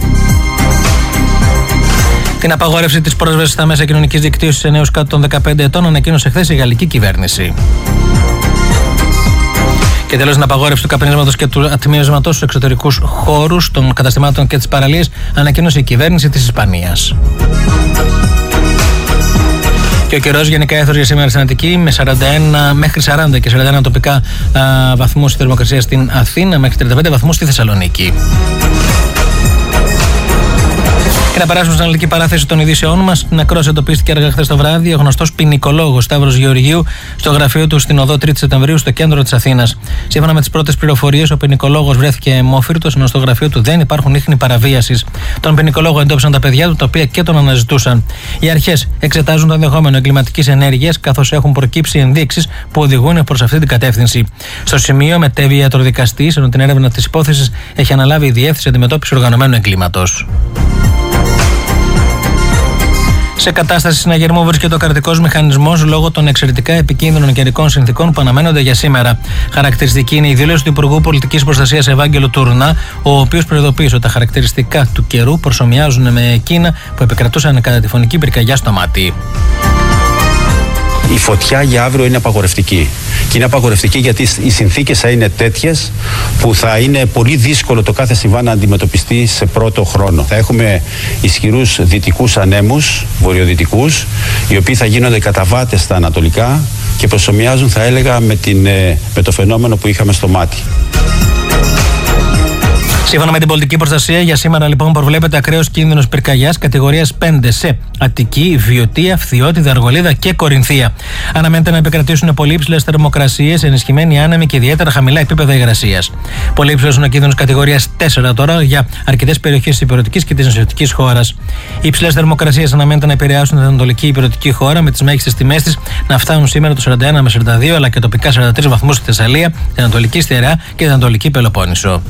Την απαγόρευση της πρόσβασης στα μέσα κοινωνικής δικτύωσης σε νέους κάτω των 15 ετών ανακοίνωσε χθες η γαλλική κυβέρνηση. Και τέλος, την απαγόρευση του καπνίσματος και του ατμιασματός στους εξωτερικούς χώρους των καταστημάτων και τις παραλίες ανακοίνωσε η κυβέρνηση της Ισπανίας. Και ο καιρός γενικά έθωσε για σήμερα στην Αττική με 41 μέχρι 40 και 41 τοπικά βαθμούς θερμοκρασία στην Αθήνα, μέχρι 35 βαθμούς στη Θεσσαλονίκη. Και να περάσουμε στην αναλυτική παράθεση των ειδήσεών μας. Στην ακρόαση εντοπίστηκε αργά χθες το βράδυ ο γνωστός ποινικολόγος Σταύρος Γεωργίου στο γραφείο του στην οδό 3 Σεπτεμβρίου στο κέντρο της Αθήνας. Σύμφωνα με τις πρώτες πληροφορίες, ο ποινικολόγος βρέθηκε αιμόφυρτος, ενώ στο γραφείο του δεν υπάρχουν ίχνη παραβίασης. Τον ποινικολόγο εντόπισαν τα παιδιά του, τα οποία και τον αναζητούσαν. Οι αρχές εξετάζουν το ενδεχόμενο εγκληματικής ενέργειας, καθώς έχουν προκύψει ενδείξεις που οδηγούν προς αυτή την κατεύθυνση. Στο σημείο μετέβη ιατροδικαστής, ενώ την έρευνα της υπόθεσης έχει αναλάβει η Διεύθυνση Αντιμετώπισης Οργανωμένου Εγκλήματος. Σε κατάσταση συναγερμού βρίσκεται ο κρατικός μηχανισμός λόγω των εξαιρετικά επικίνδυνων καιρικών συνθήκων που αναμένονται για σήμερα. Χαρακτηριστική είναι η δήλωση του Υπουργού Πολιτικής Προστασίας Ευάγγελου Τουρνά, ο οποίος προειδοποίησε ότι τα χαρακτηριστικά του καιρού προσομοιάζουν με εκείνα που επικρατούσαν κατά τη φωνική πυρκαγιά στο μάτι. Η φωτιά για αύριο είναι απαγορευτική. Και είναι απαγορευτική γιατί οι συνθήκες θα είναι τέτοιες που θα είναι πολύ δύσκολο το κάθε συμβάν να αντιμετωπιστεί σε πρώτο χρόνο. Θα έχουμε ισχυρούς δυτικούς ανέμους, βορειοδυτικούς, οι οποίοι θα γίνονται καταβάτες στα ανατολικά και προσομοιάζουν, θα έλεγα, με το φαινόμενο που είχαμε στο μάτι. Σύμφωνα με την πολιτική προστασία, για σήμερα λοιπόν προβλέπεται ακραίος κίνδυνος πυρκαγιάς κατηγορίας 5 σε Αττική, Βιωτία, Φθιώτιδα, Αργολίδα και Κορινθία. Αναμένεται να επικρατήσουν πολύ υψηλές θερμοκρασίες, ενισχυμένοι άνεμοι και ιδιαίτερα χαμηλά επίπεδα υγρασίας. Πολύ υψηλός είναι ο κίνδυνος κατηγορίας 4 τώρα για αρκετές περιοχές της υπηρετικής και της νησιωτικής χώρας. Οι υψηλές θερμοκρασίες αναμένεται να επηρεάσουν την ανατολική υπηρετική χώρα, με τις μέγιστες τιμές της να φτάνουν σήμερα το 41 με 42, αλλά και τοπικά 43 βαθμούς στη Θεσσαλία, την Ανατολική Στερεά και την Ανατολική Πελοπόννησο.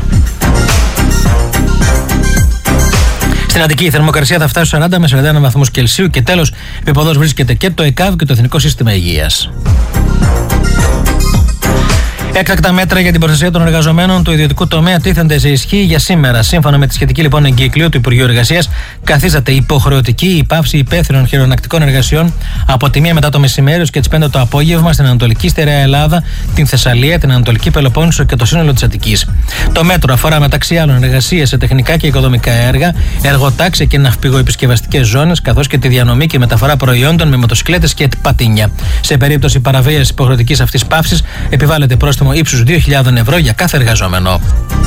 Στην Αττική η θερμοκρασία θα φτάσει στους 40 με 41 βαθμούς Κελσίου και τέλος επίπεδος βρίσκεται και το ΕΚΑΒ και το Εθνικό Σύστημα Υγείας. Έκτακτα μέτρα για την προστασία των εργαζομένων του ιδιωτικού τομέα τίθενται σε ισχύ για σήμερα. Σύμφωνα με τη σχετική λοιπόν εγκύκλιο του Υπουργείου Εργασίας, καθίσταται υποχρεωτική η πάυση υπαίθριων χειρονακτικών εργασιών από τη 1 μετά το μεσημέρι και τις 5 το απόγευμα στην Ανατολική Στερεά Ελλάδα, την Θεσσαλία, την Ανατολική Πελοπόννησο και το σύνολο της Αττικής. Το μέτρο αφορά μεταξύ άλλων εργασίες σε τεχνικά και οικοδομικά έργα, εργοτάξια και ναυπηγοεπισκευαστικές ζώνες, καθώς και τη διανομή και μεταφορά προϊόντων με μοτοσυκλέτες και πατίνια. Σε περίπτωση παραβίασης υποχρεωτικής αυτής πάυσης, επιβάλλεται πρόστιμο ύψους 2.000 ευρώ για κάθε εργαζόμενο.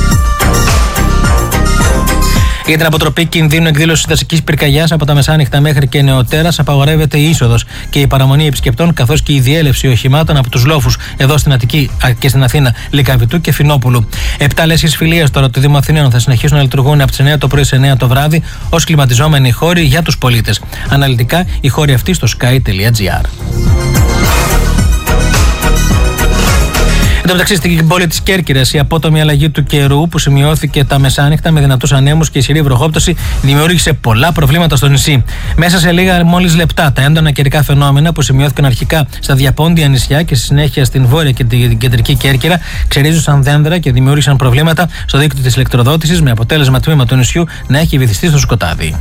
Για την αποτροπή κινδύνου εκδήλωσης δασικής πυρκαγιάς από τα μεσάνυχτα μέχρι και νεοτέρας απαγορεύεται η είσοδος και η παραμονή επισκεπτών, καθώς και η διέλευση οχημάτων από τους λόφους εδώ στην Αττική και στην Αθήνα Λυκαβητού και Φινόπουλου. 7 λέσχες φιλίας τώρα του Δήμου Αθηναίων θα συνεχίσουν να λειτουργούν από τις 9 το πρωί σε 9 το βράδυ ως κλιματιζόμενοι χώροι για τους πολίτες. Αναλυτικά οι χώροι αυτοί στο sky.gr. Εν τω μεταξύ, στην πόλη της Κέρκυρας, η απότομη αλλαγή του καιρού που σημειώθηκε τα μεσάνυχτα με δυνατούς ανέμους και ισχυρή βροχόπτωση δημιούργησε πολλά προβλήματα στο νησί. Μέσα σε λίγα μόλις λεπτά, τα έντονα καιρικά φαινόμενα που σημειώθηκαν αρχικά στα διαπόντια νησιά και στη συνέχεια στην βόρεια και την κεντρική Κέρκυρα ξερίζωσαν δέντρα και δημιούργησαν προβλήματα στο δίκτυο της ηλεκτροδότησης, με αποτέλεσμα τμήμα του νησιού να έχει βυθιστεί στο σκοτάδι.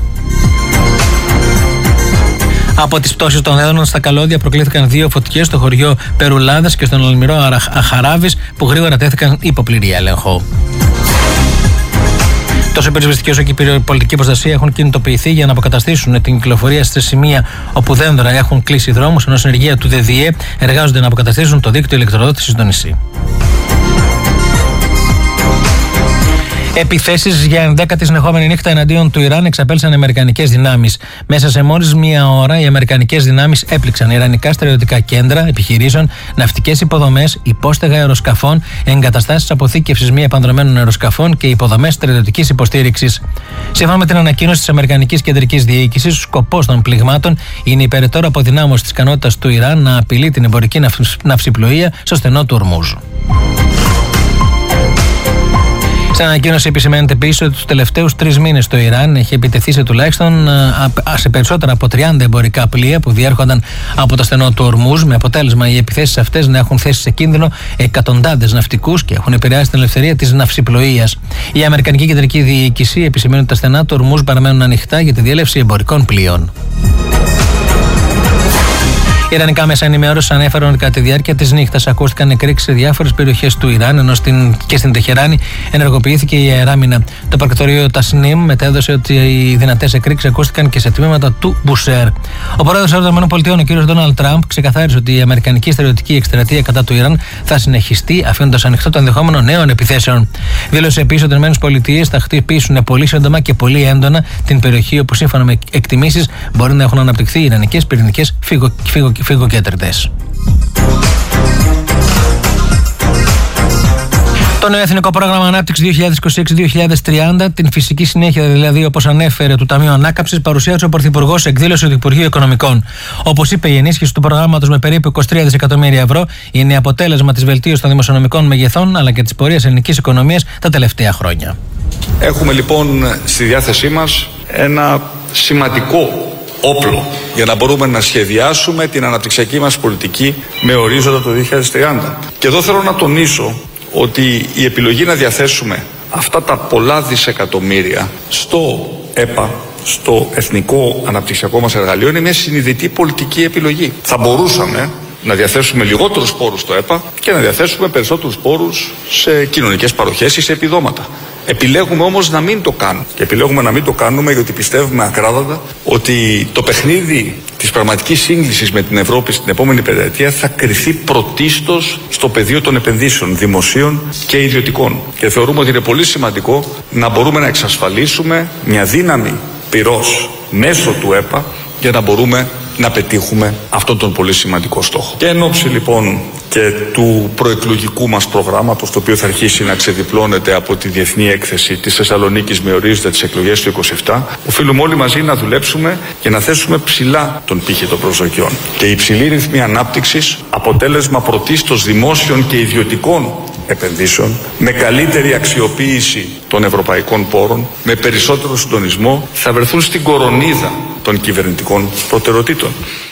Από τις πτώσεις των δέντρων στα καλώδια προκλήθηκαν 2 φωτιές στο χωριό Περουλάδας και στον Αλμυρό Αχαράβης που γρήγορα τέθηκαν υπό πλήρη έλεγχο. Τόσο οι πυροσβεστικοί όσο και η πολιτική προστασία έχουν κινητοποιηθεί για να αποκαταστήσουν την κυκλοφορία σε σημεία όπου δέντρα έχουν κλείσει δρόμους, ενώ συνεργεία του ΔΔΕ εργάζονται να αποκαταστήσουν το δίκτυο ηλεκτροδότησης στο νησί. Επιθέσεις για 11η συνεχόμενη νύχτα εναντίον του Ιράν εξαπέλυσαν αμερικανικές δυνάμεις. Μέσα σε μόλις μία ώρα, οι αμερικανικές δυνάμεις έπληξαν ιρανικά στρατιωτικά κέντρα επιχειρήσεων, ναυτικές υποδομές, υπόστεγα αεροσκαφών, εγκαταστάσεις αποθήκευσης μη επανδρομένων αεροσκαφών και υποδομές στρατιωτικής υποστήριξης. Σύμφωνα με την ανακοίνωση της Αμερικανικής Κεντρικής Διοίκησης, ο σκοπός των πληγμάτων είναι η περαιτέρω αποδυνάμωση της ικανότητας του Ιράν να απειλεί την εμπορική ναυσιπλοεία στο στενό του Ορμούζ. Στην ανακοίνωση επισημαίνεται επίσης ότι τους τελευταίους 3 μήνες το Ιράν έχει επιτεθεί σε περισσότερα από 30 εμπορικά πλοία που διέρχονταν από το στενό του Ορμούζ, με αποτέλεσμα οι επιθέσεις αυτές να έχουν θέσει σε κίνδυνο εκατοντάδες ναυτικούς και έχουν επηρεάσει την ελευθερία της ναυσιπλοείας. Η Αμερικανική Κεντρική Διοίκηση επισημαίνει ότι τα στενά του Ορμούζ παραμένουν ανοιχτά για τη διέλευση εμπορικών πλοίων. Ιρανικά μέσα ενημέρωση ανέφεραν ότι κατά τη διάρκεια της νύχτας ακούστηκαν εκρήξεις σε διάφορες περιοχές του Ιράν, ενώ και στην Τεχεράνη ενεργοποιήθηκε η αεράμινα. Το πρακτορείο Τασνίμ μετέδωσε ότι οι δυνατές εκρήξεις ακούστηκαν και σε τμήματα του Μπουσέρ. Ο πρόεδρος των ΗΠΑ, ο κ. Ντόναλντ Τραμπ, ξεκαθάρισε ότι η αμερικανική στερεωτική εκστρατεία κατά του Ιράν θα συνεχιστεί, αφήνοντας ανοιχτό το ενδεχόμενο νέων επιθέσεων. Δήλωσε επίσης ότι οι ΗΠΑ θα χτυπήσουν πολύ σύντομα και πολύ έντονα την περιοχή όπου, σύμφωνα με εκτιμήσεις, μπορεί να έχουν αναπτυχθεί ιρανικές πυρηνικές φυγοκέντρητες. Το νέο Εθνικό Πρόγραμμα Ανάπτυξης 2026-2030, την φυσική συνέχεια δηλαδή, όπως ανέφερε, του Ταμείου Ανάκαμψης, παρουσίασε ο Πρωθυπουργός σε εκδήλωση του Υπουργείου Οικονομικών. Όπως είπε, η ενίσχυση του προγράμματος με περίπου 23 δισεκατομμύρια ευρώ είναι αποτέλεσμα της βελτίωσης των δημοσιονομικών μεγεθών αλλά και της πορείας ελληνικής οικονομίας τα τελευταία χρόνια. Έχουμε λοιπόν στη διάθεσή μας ένα σημαντικό όπλο για να μπορούμε να σχεδιάσουμε την αναπτυξιακή μας πολιτική με ορίζοντα το 2030. Και εδώ θέλω να τονίσω ότι η επιλογή να διαθέσουμε αυτά τα πολλά δισεκατομμύρια στο ΕΠΑ, στο εθνικό αναπτυξιακό μας εργαλείο, είναι μια συνειδητή πολιτική επιλογή. Θα μπορούσαμε να διαθέσουμε λιγότερους πόρους στο ΕΠΑ και να διαθέσουμε περισσότερους πόρους σε κοινωνικές παροχές ή σε επιδόματα. Επιλέγουμε όμως να μην το κάνουμε. Και επιλέγουμε να μην το κάνουμε γιατί πιστεύουμε ακράδαντα ότι το παιχνίδι της πραγματικής σύγκλησης με την Ευρώπη στην επόμενη πενταετία θα κριθεί πρωτίστως στο πεδίο των επενδύσεων δημοσίων και ιδιωτικών. Και θεωρούμε ότι είναι πολύ σημαντικό να μπορούμε να εξασφαλίσουμε μια δύναμη πυρός μέσω του ΕΠΑ για να μπορούμε να πετύχουμε αυτόν τον πολύ σημαντικό στόχο. Και εν ώψη λοιπόν και του προεκλογικού μας προγράμματος, το οποίο θα αρχίσει να ξεδιπλώνεται από τη Διεθνή Έκθεση της Θεσσαλονίκης με ορίζοντα τις εκλογές του 2027, οφείλουμε όλοι μαζί να δουλέψουμε και να θέσουμε ψηλά τον πύχη των προσδοκιών. Και η υψηλή ρυθμή ανάπτυξης, αποτέλεσμα πρωτίστως δημόσιων και ιδιωτικών επενδύσεων, με καλύτερη αξιοποίηση των ευρωπαϊκών πόρων, με περισσότερο συντονισμό, θα βρεθούν στην κορονίδα των κυβερνητικών προτεραιοτήτων.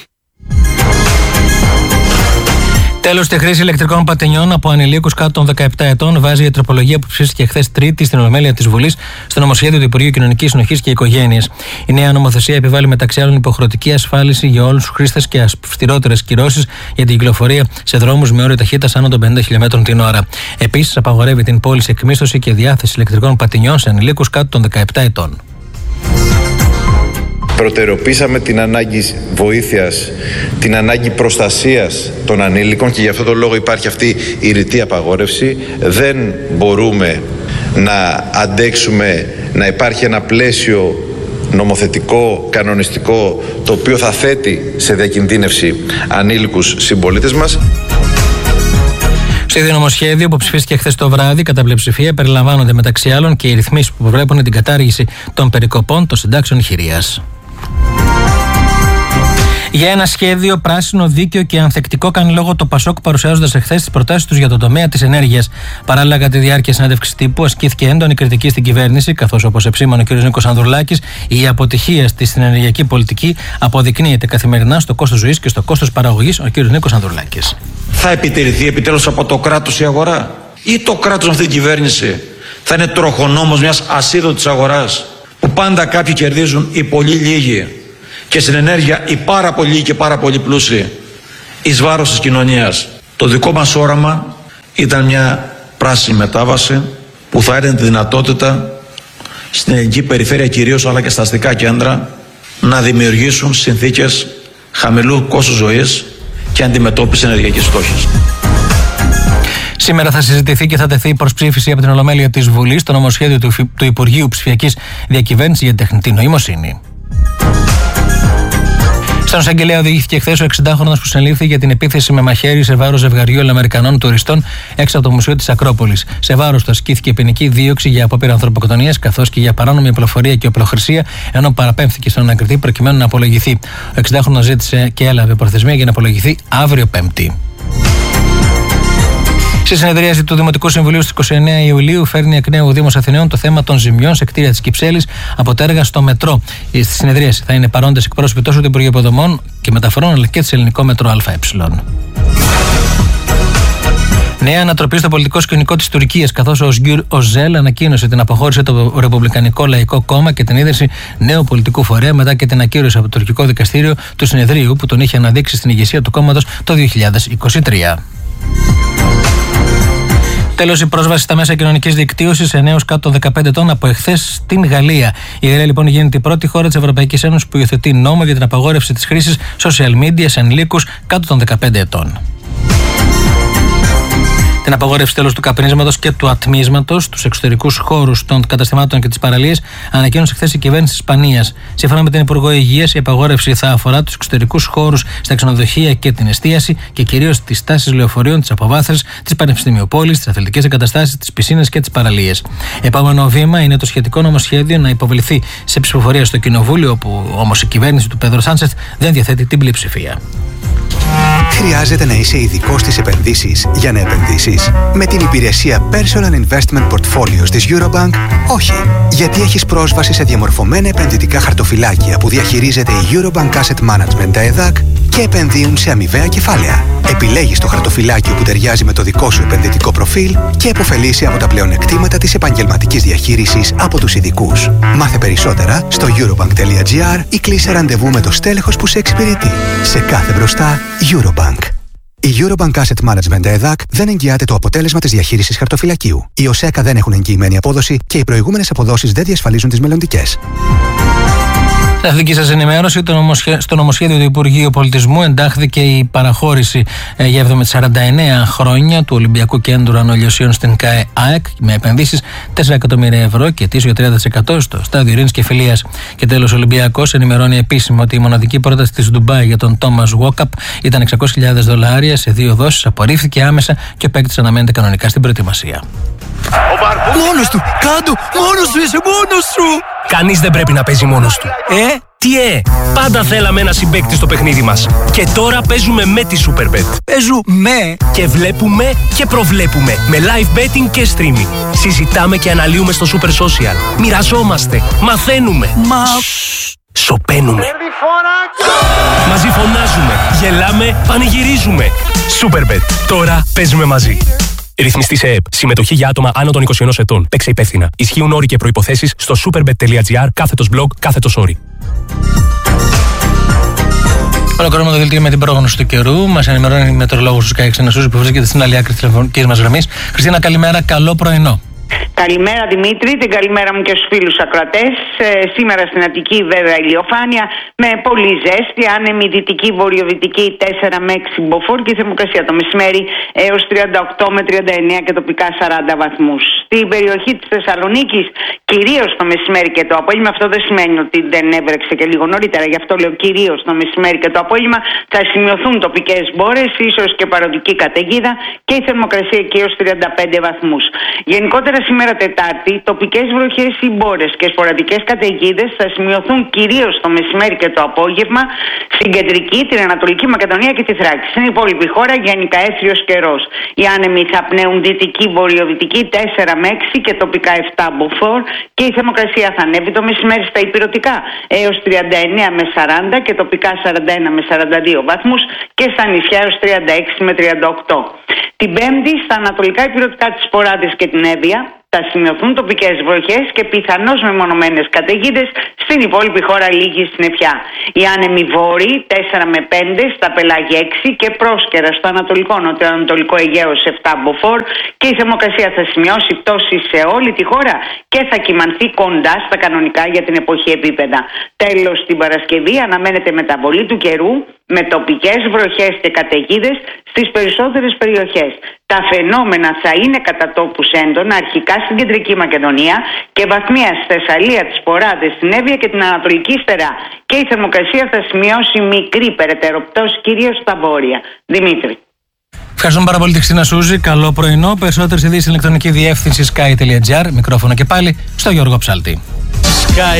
Τέλος, στη χρήση ηλεκτρικών πατενιών από ανηλίκους κάτω των 17 ετών βάζει η τροπολογία που ψήφισε χθες Τρίτη στην Ολομέλεια της Βουλής στο νομοσχέδιο του Υπουργείου Κοινωνικής Συνοχής και Οικογένειας. Η νέα νομοθεσία επιβάλλει μεταξύ άλλων υποχρεωτική ασφάλιση για όλους τους χρήστες και αυστηρότερες κυρώσεις για την κυκλοφορία σε δρόμους με όριο ταχύτητας άνω των 50 χιλιόμετρων την ώρα. Επίσης, απαγορεύει την πώληση, εκμίσθωση και διάθεση ηλεκτρικών πατενιών σε ανηλίκους κάτω των 17 ετών. Προτεραιοποίησαμε την ανάγκη βοήθειας, την ανάγκη προστασίας των ανήλικων και γι' αυτό το λόγο υπάρχει αυτή η ρητή απαγόρευση. Δεν μπορούμε να αντέξουμε να υπάρχει ένα πλαίσιο νομοθετικό, κανονιστικό, το οποίο θα θέτει σε διακινδύνευση ανήλικους συμπολίτες μας. Στο ίδιο νομοσχέδιο που ψηφίστηκε χθες το βράδυ, κατά πλειοψηφία περιλαμβάνονται μεταξύ άλλων και οι ρυθμίσεις που προβλέπουν την κατάργηση των περικοπών των συντάξεων χειρίας. Για ένα σχέδιο πράσινο, δίκαιο και ανθεκτικό κάνει λόγο το ΠΑΣΟΚ, παρουσιάζοντας εχθές τις προτάσεις τους για τον τομέα της ενέργειας. Παράλληλα, κατά τη διάρκεια συνέντευξης τύπου, ασκήθηκε έντονη κριτική στην κυβέρνηση, καθώς, όπως επισήμανε ο κ. Νίκος Ανδρουλάκης, η αποτυχία στην ενεργειακή πολιτική αποδεικνύεται καθημερινά στο κόστος ζωής και στο κόστος παραγωγής. Ο κ. Νίκος Ανδρουλάκης. Θα επιτηρηθεί επιτέλους από το κράτος η αγορά, ή το κράτος με αυτή την κυβέρνηση θα είναι τροχονόμος μιας ασίδωτης αγοράς, που πάντα κάποιοι κερδίζουν, οι πολύ λίγοι, και στην ενέργεια οι πάρα πολλοί και πάρα πολύ πλούσιοι, εις βάρος της κοινωνίας. Το δικό μας όραμα ήταν μια πράσινη μετάβαση που θα έδινε τη δυνατότητα στην ελληνική περιφέρεια κυρίως, αλλά και στα αστικά κέντρα, να δημιουργήσουν συνθήκες χαμηλού κόστους ζωής και αντιμετώπιση ενεργειακής φτώχειας. Σήμερα θα συζητηθεί και θα τεθεί προς ψήφιση από την Ολομέλεια της Βουλής το νομοσχέδιο του Υπουργείου Ψηφιακής Διακυβέρνησης για τεχνητή νοημοσύνη. Στον εισαγγελέα οδηγήθηκε χθες ο 60χρονος που συνελήφθη για την επίθεση με μαχαίρι σε βάρος ζευγαριού Αμερικανών τουριστών έξω από το Μουσείο της Ακρόπολης. Σε βάρος του ασκήθηκε ποινική δίωξη για απόπειρα ανθρωποκτονίας καθώς και για παράνομη οπλοφορία και οπλοχρησία, ενώ παραπέμφθηκε στον ανακριτή προκειμένου να απολογηθεί. Ο 60χρονος ζήτησε και έλαβε προθεσμία για να απολογηθεί αύριο Πέμπτη. Στη συνεδρίαση του Δημοτικού Συμβουλίου στις 29 Ιουλίου φέρνει εκ νέου ο Δήμος Αθηναίων το θέμα των ζημιών σε κτίρια της Κυψέλης από τα έργα στο μετρό. Στη συνεδρίαση θα είναι παρόντες εκπρόσωποι τόσο του Υπουργείου Υποδομών και Μεταφορών αλλά και της Ελληνικό Μετρό ΑΕ. Νέα ανατροπή στο πολιτικό σκηνικό της Τουρκίας, καθώς ο Οσγκύρ Οζέλ ανακοίνωσε την αποχώρηση το Ρεπουμπλικανικό Λαϊκό Κόμμα και την ίδρυση νέου πολιτικού φορέα μετά και την ακύρωση από το τουρκικό δικαστήριο του συνεδρίου που τον είχε αναδείξει στην ηγεσία του κόμματος το 2023. Τέλος, η πρόσβαση στα μέσα κοινωνικής δικτύωσης σε νέους κάτω των 15 ετών από εχθές στην Γαλλία. Η Γαλλία λοιπόν γίνεται η πρώτη χώρα της Ευρωπαϊκής Ένωσης που υιοθετεί νόμο για την απαγόρευση της χρήσης social media σε ενηλίκους κάτω των 15 ετών. Την απαγόρευση τέλος του καπνίσματος και του ατμίσματος στους εξωτερικούς χώρους των καταστημάτων και τις παραλίες ανακοίνωσε χθες η κυβέρνηση της Ισπανίας. Σύμφωνα με την Υπουργό Υγείας, η απαγόρευση θα αφορά τους εξωτερικούς χώρους στα ξενοδοχεία και την εστίαση και κυρίως τις στάσεις λεωφορείων, τις αποβάθρες, τις πανεπιστημιοπόλεις, τις αθλητικές εγκαταστάσεις, τις πισίνες και τις παραλίες. Επόμενο βήμα είναι το σχετικό νομοσχέδιο να υποβληθεί σε ψηφοφορία στο Κοινοβούλιο, όπου όμως η κυβέρνηση του Πέδρο Σάντσεθ δεν διαθέτει την πλειοψηφία. Χρειάζεται να είσαι ειδικός στις επενδύσεις για να επενδύσεις? Με την υπηρεσία Personal Investment Portfolios της Eurobank, όχι. Γιατί έχεις πρόσβαση σε διαμορφωμένα επενδυτικά χαρτοφυλάκια που διαχειρίζεται η Eurobank Asset Management ΕΔΑΚ και επενδύουν σε αμοιβαία κεφάλαια. Επιλέγεις το χαρτοφυλάκιο που ταιριάζει με το δικό σου επενδυτικό προφίλ και επωφελείσαι από τα πλεονεκτήματα της επαγγελματικής διαχείρισης από τους ειδικούς. Μάθε περισσότερα στο eurobank.gr ή κλείσε ραντεβού με το στέλεχος που σε εξυπηρετεί. Σε κάθε μπροστά, Eurobank. Η Eurobank Asset Management ΕΔΑΚ δεν εγγυάται το αποτέλεσμα της διαχείρισης χαρτοφυλακίου. Οι ΟΣΕΚΑ δεν έχουν εγγυημένη απόδοση και οι προηγούμενες αποδόσεις δεν διασφαλίζουν τις μελλοντικές. Στην δική σας ενημέρωση, στο νομοσχέδιο του Υπουργείου Πολιτισμού εντάχθηκε η παραχώρηση για 49 χρόνια του Ολυμπιακού Κέντρου Ανολιοσίων στην ΚΑΕ ΑΕΚ με επενδύσεις 4 εκατομμύρια ευρώ και ετήσιο 30% στο στάδιο Ειρήνης και Φιλίας. Και τέλος, ο Ολυμπιακός ενημερώνει επίσημα ότι η μοναδική πρόταση της Ντουμπάι για τον Τόμας Walkup ήταν $600,000 σε 2 δόσεις, απορρίφθηκε άμεσα και ο παίκτης αναμένεται κανονικά στην προετοιμασία. Μόνος του! Κάντο! Μόνος του! Είσαι μόνος σου! Κανείς δεν πρέπει να παίζει μόνος του. Τι πάντα θέλαμε ένα συμπαίκτη στο παιχνίδι μας. Και τώρα παίζουμε με τη Superbet. Παίζουμε και βλέπουμε και προβλέπουμε. Με live betting και streaming. Συζητάμε και αναλύουμε στο Super Social. Μοιραζόμαστε. Μαθαίνουμε. Σοπαίνουμε. Μαζί φωνάζουμε. Γελάμε. Πανηγυρίζουμε. Superbet. Τώρα παίζουμε μαζί. Ρυθμιστή σε ΕΕΠ. Συμμετοχή για άτομα άνω των 21 ετών. Παίξε υπεύθυνα. Ισχύουν όροι και προϋποθέσεις στο superbet.gr/blog/όροι. Ολοκληρώνουμε το δελτίο με την πρόγνωση του καιρού. Μας ενημερώνει η μετεωρολόγος του Sky Xenasouzi που βρίσκεται στην άλλη άκρη της τηλεφωνικής μας γραμμής. Χριστίνα, καλημέρα. Καλό πρωινό. Καλημέρα Δημήτρη, την καλημέρα μου και στους φίλους ακροατές. Σήμερα στην Αττική βέβαια ηλιοφάνεια με πολύ ζέστη, άνεμη δυτική βορειοδυτική 4 με 6 μποφόρ και η θερμοκρασία το μεσημέρι έως 38 με 39 και τοπικά 40 βαθμούς. Στην περιοχή της Θεσσαλονίκης κυρίως το μεσημέρι και το απόγευμα, αυτό δεν σημαίνει ότι δεν έβρεξε και λίγο νωρίτερα, γι' αυτό λέω κυρίως το μεσημέρι και το απόγευμα θα σημειωθούν τοπικές μπόρες, ίσως και παροδική καταιγίδα και η θερμοκρασία εκεί έως 35 βαθμούς. Γενικότερα σήμερα Τετάρτη, τοπικές βροχές ή μπόρες και σποραδικές καταιγίδες θα σημειωθούν κυρίως το μεσημέρι και το απόγευμα στην κεντρική, την Ανατολική Μακεδονία και τη Θράκη. Στην υπόλοιπη χώρα γενικά έθριος καιρός. Οι άνεμοι θα πνέουν δυτική βορειοδυτική 4 με 6 και τοπικά 7 μποφόρ και η θερμοκρασία θα ανέβει το μεσημέρι στα υπηρετικά έως 39 με 40 και τοπικά 41 με 42 βαθμούς και στα νησιά έως 36 με 38. Την Πέμπτη στα ανατολικά υπηρετικά της Ποράδης και την Εύβοια θα σημειωθούν τοπικές βροχές και πιθανώς μεμονωμένες καταιγίδες στην υπόλοιπη χώρα λίγη συννεφιά. Οι άνεμοι βόρειοι 4 με 5, στα πελάγια 6 και πρόσκαιρα στο ανατολικό νοτιοανατολικό Αιγαίο 7 μποφόρ και η θερμοκρασία θα σημειώσει πτώση σε όλη τη χώρα και θα κυμανθεί κοντά στα κανονικά για την εποχή επίπεδα. Τέλος, την Παρασκευή αναμένεται μεταβολή του καιρού με τοπικές βροχές και καταιγίδες στις περισσότερες περιοχές. Τα φαινόμενα θα είναι κατά τόπους έντονα αρχικά στην κεντρική Μακεδονία και βαθμία στη Θεσσαλία, τις Ποράδες, στην Εύβοια και την Ανατολική Στερά. Και η θερμοκρασία θα σημειώσει μικρή περαιτέρω πτώση κυρίως στα βόρεια. Δημήτρη. Ευχαριστούμε πάρα πολύ τη Χριστίνα Σούζη. Καλό πρωινό. Περισσότερες ειδήσεις στην ηλεκτρονική διεύθυνση sky.gr. Μικρόφωνο και πάλι στο Γιώργο Ψάλτη.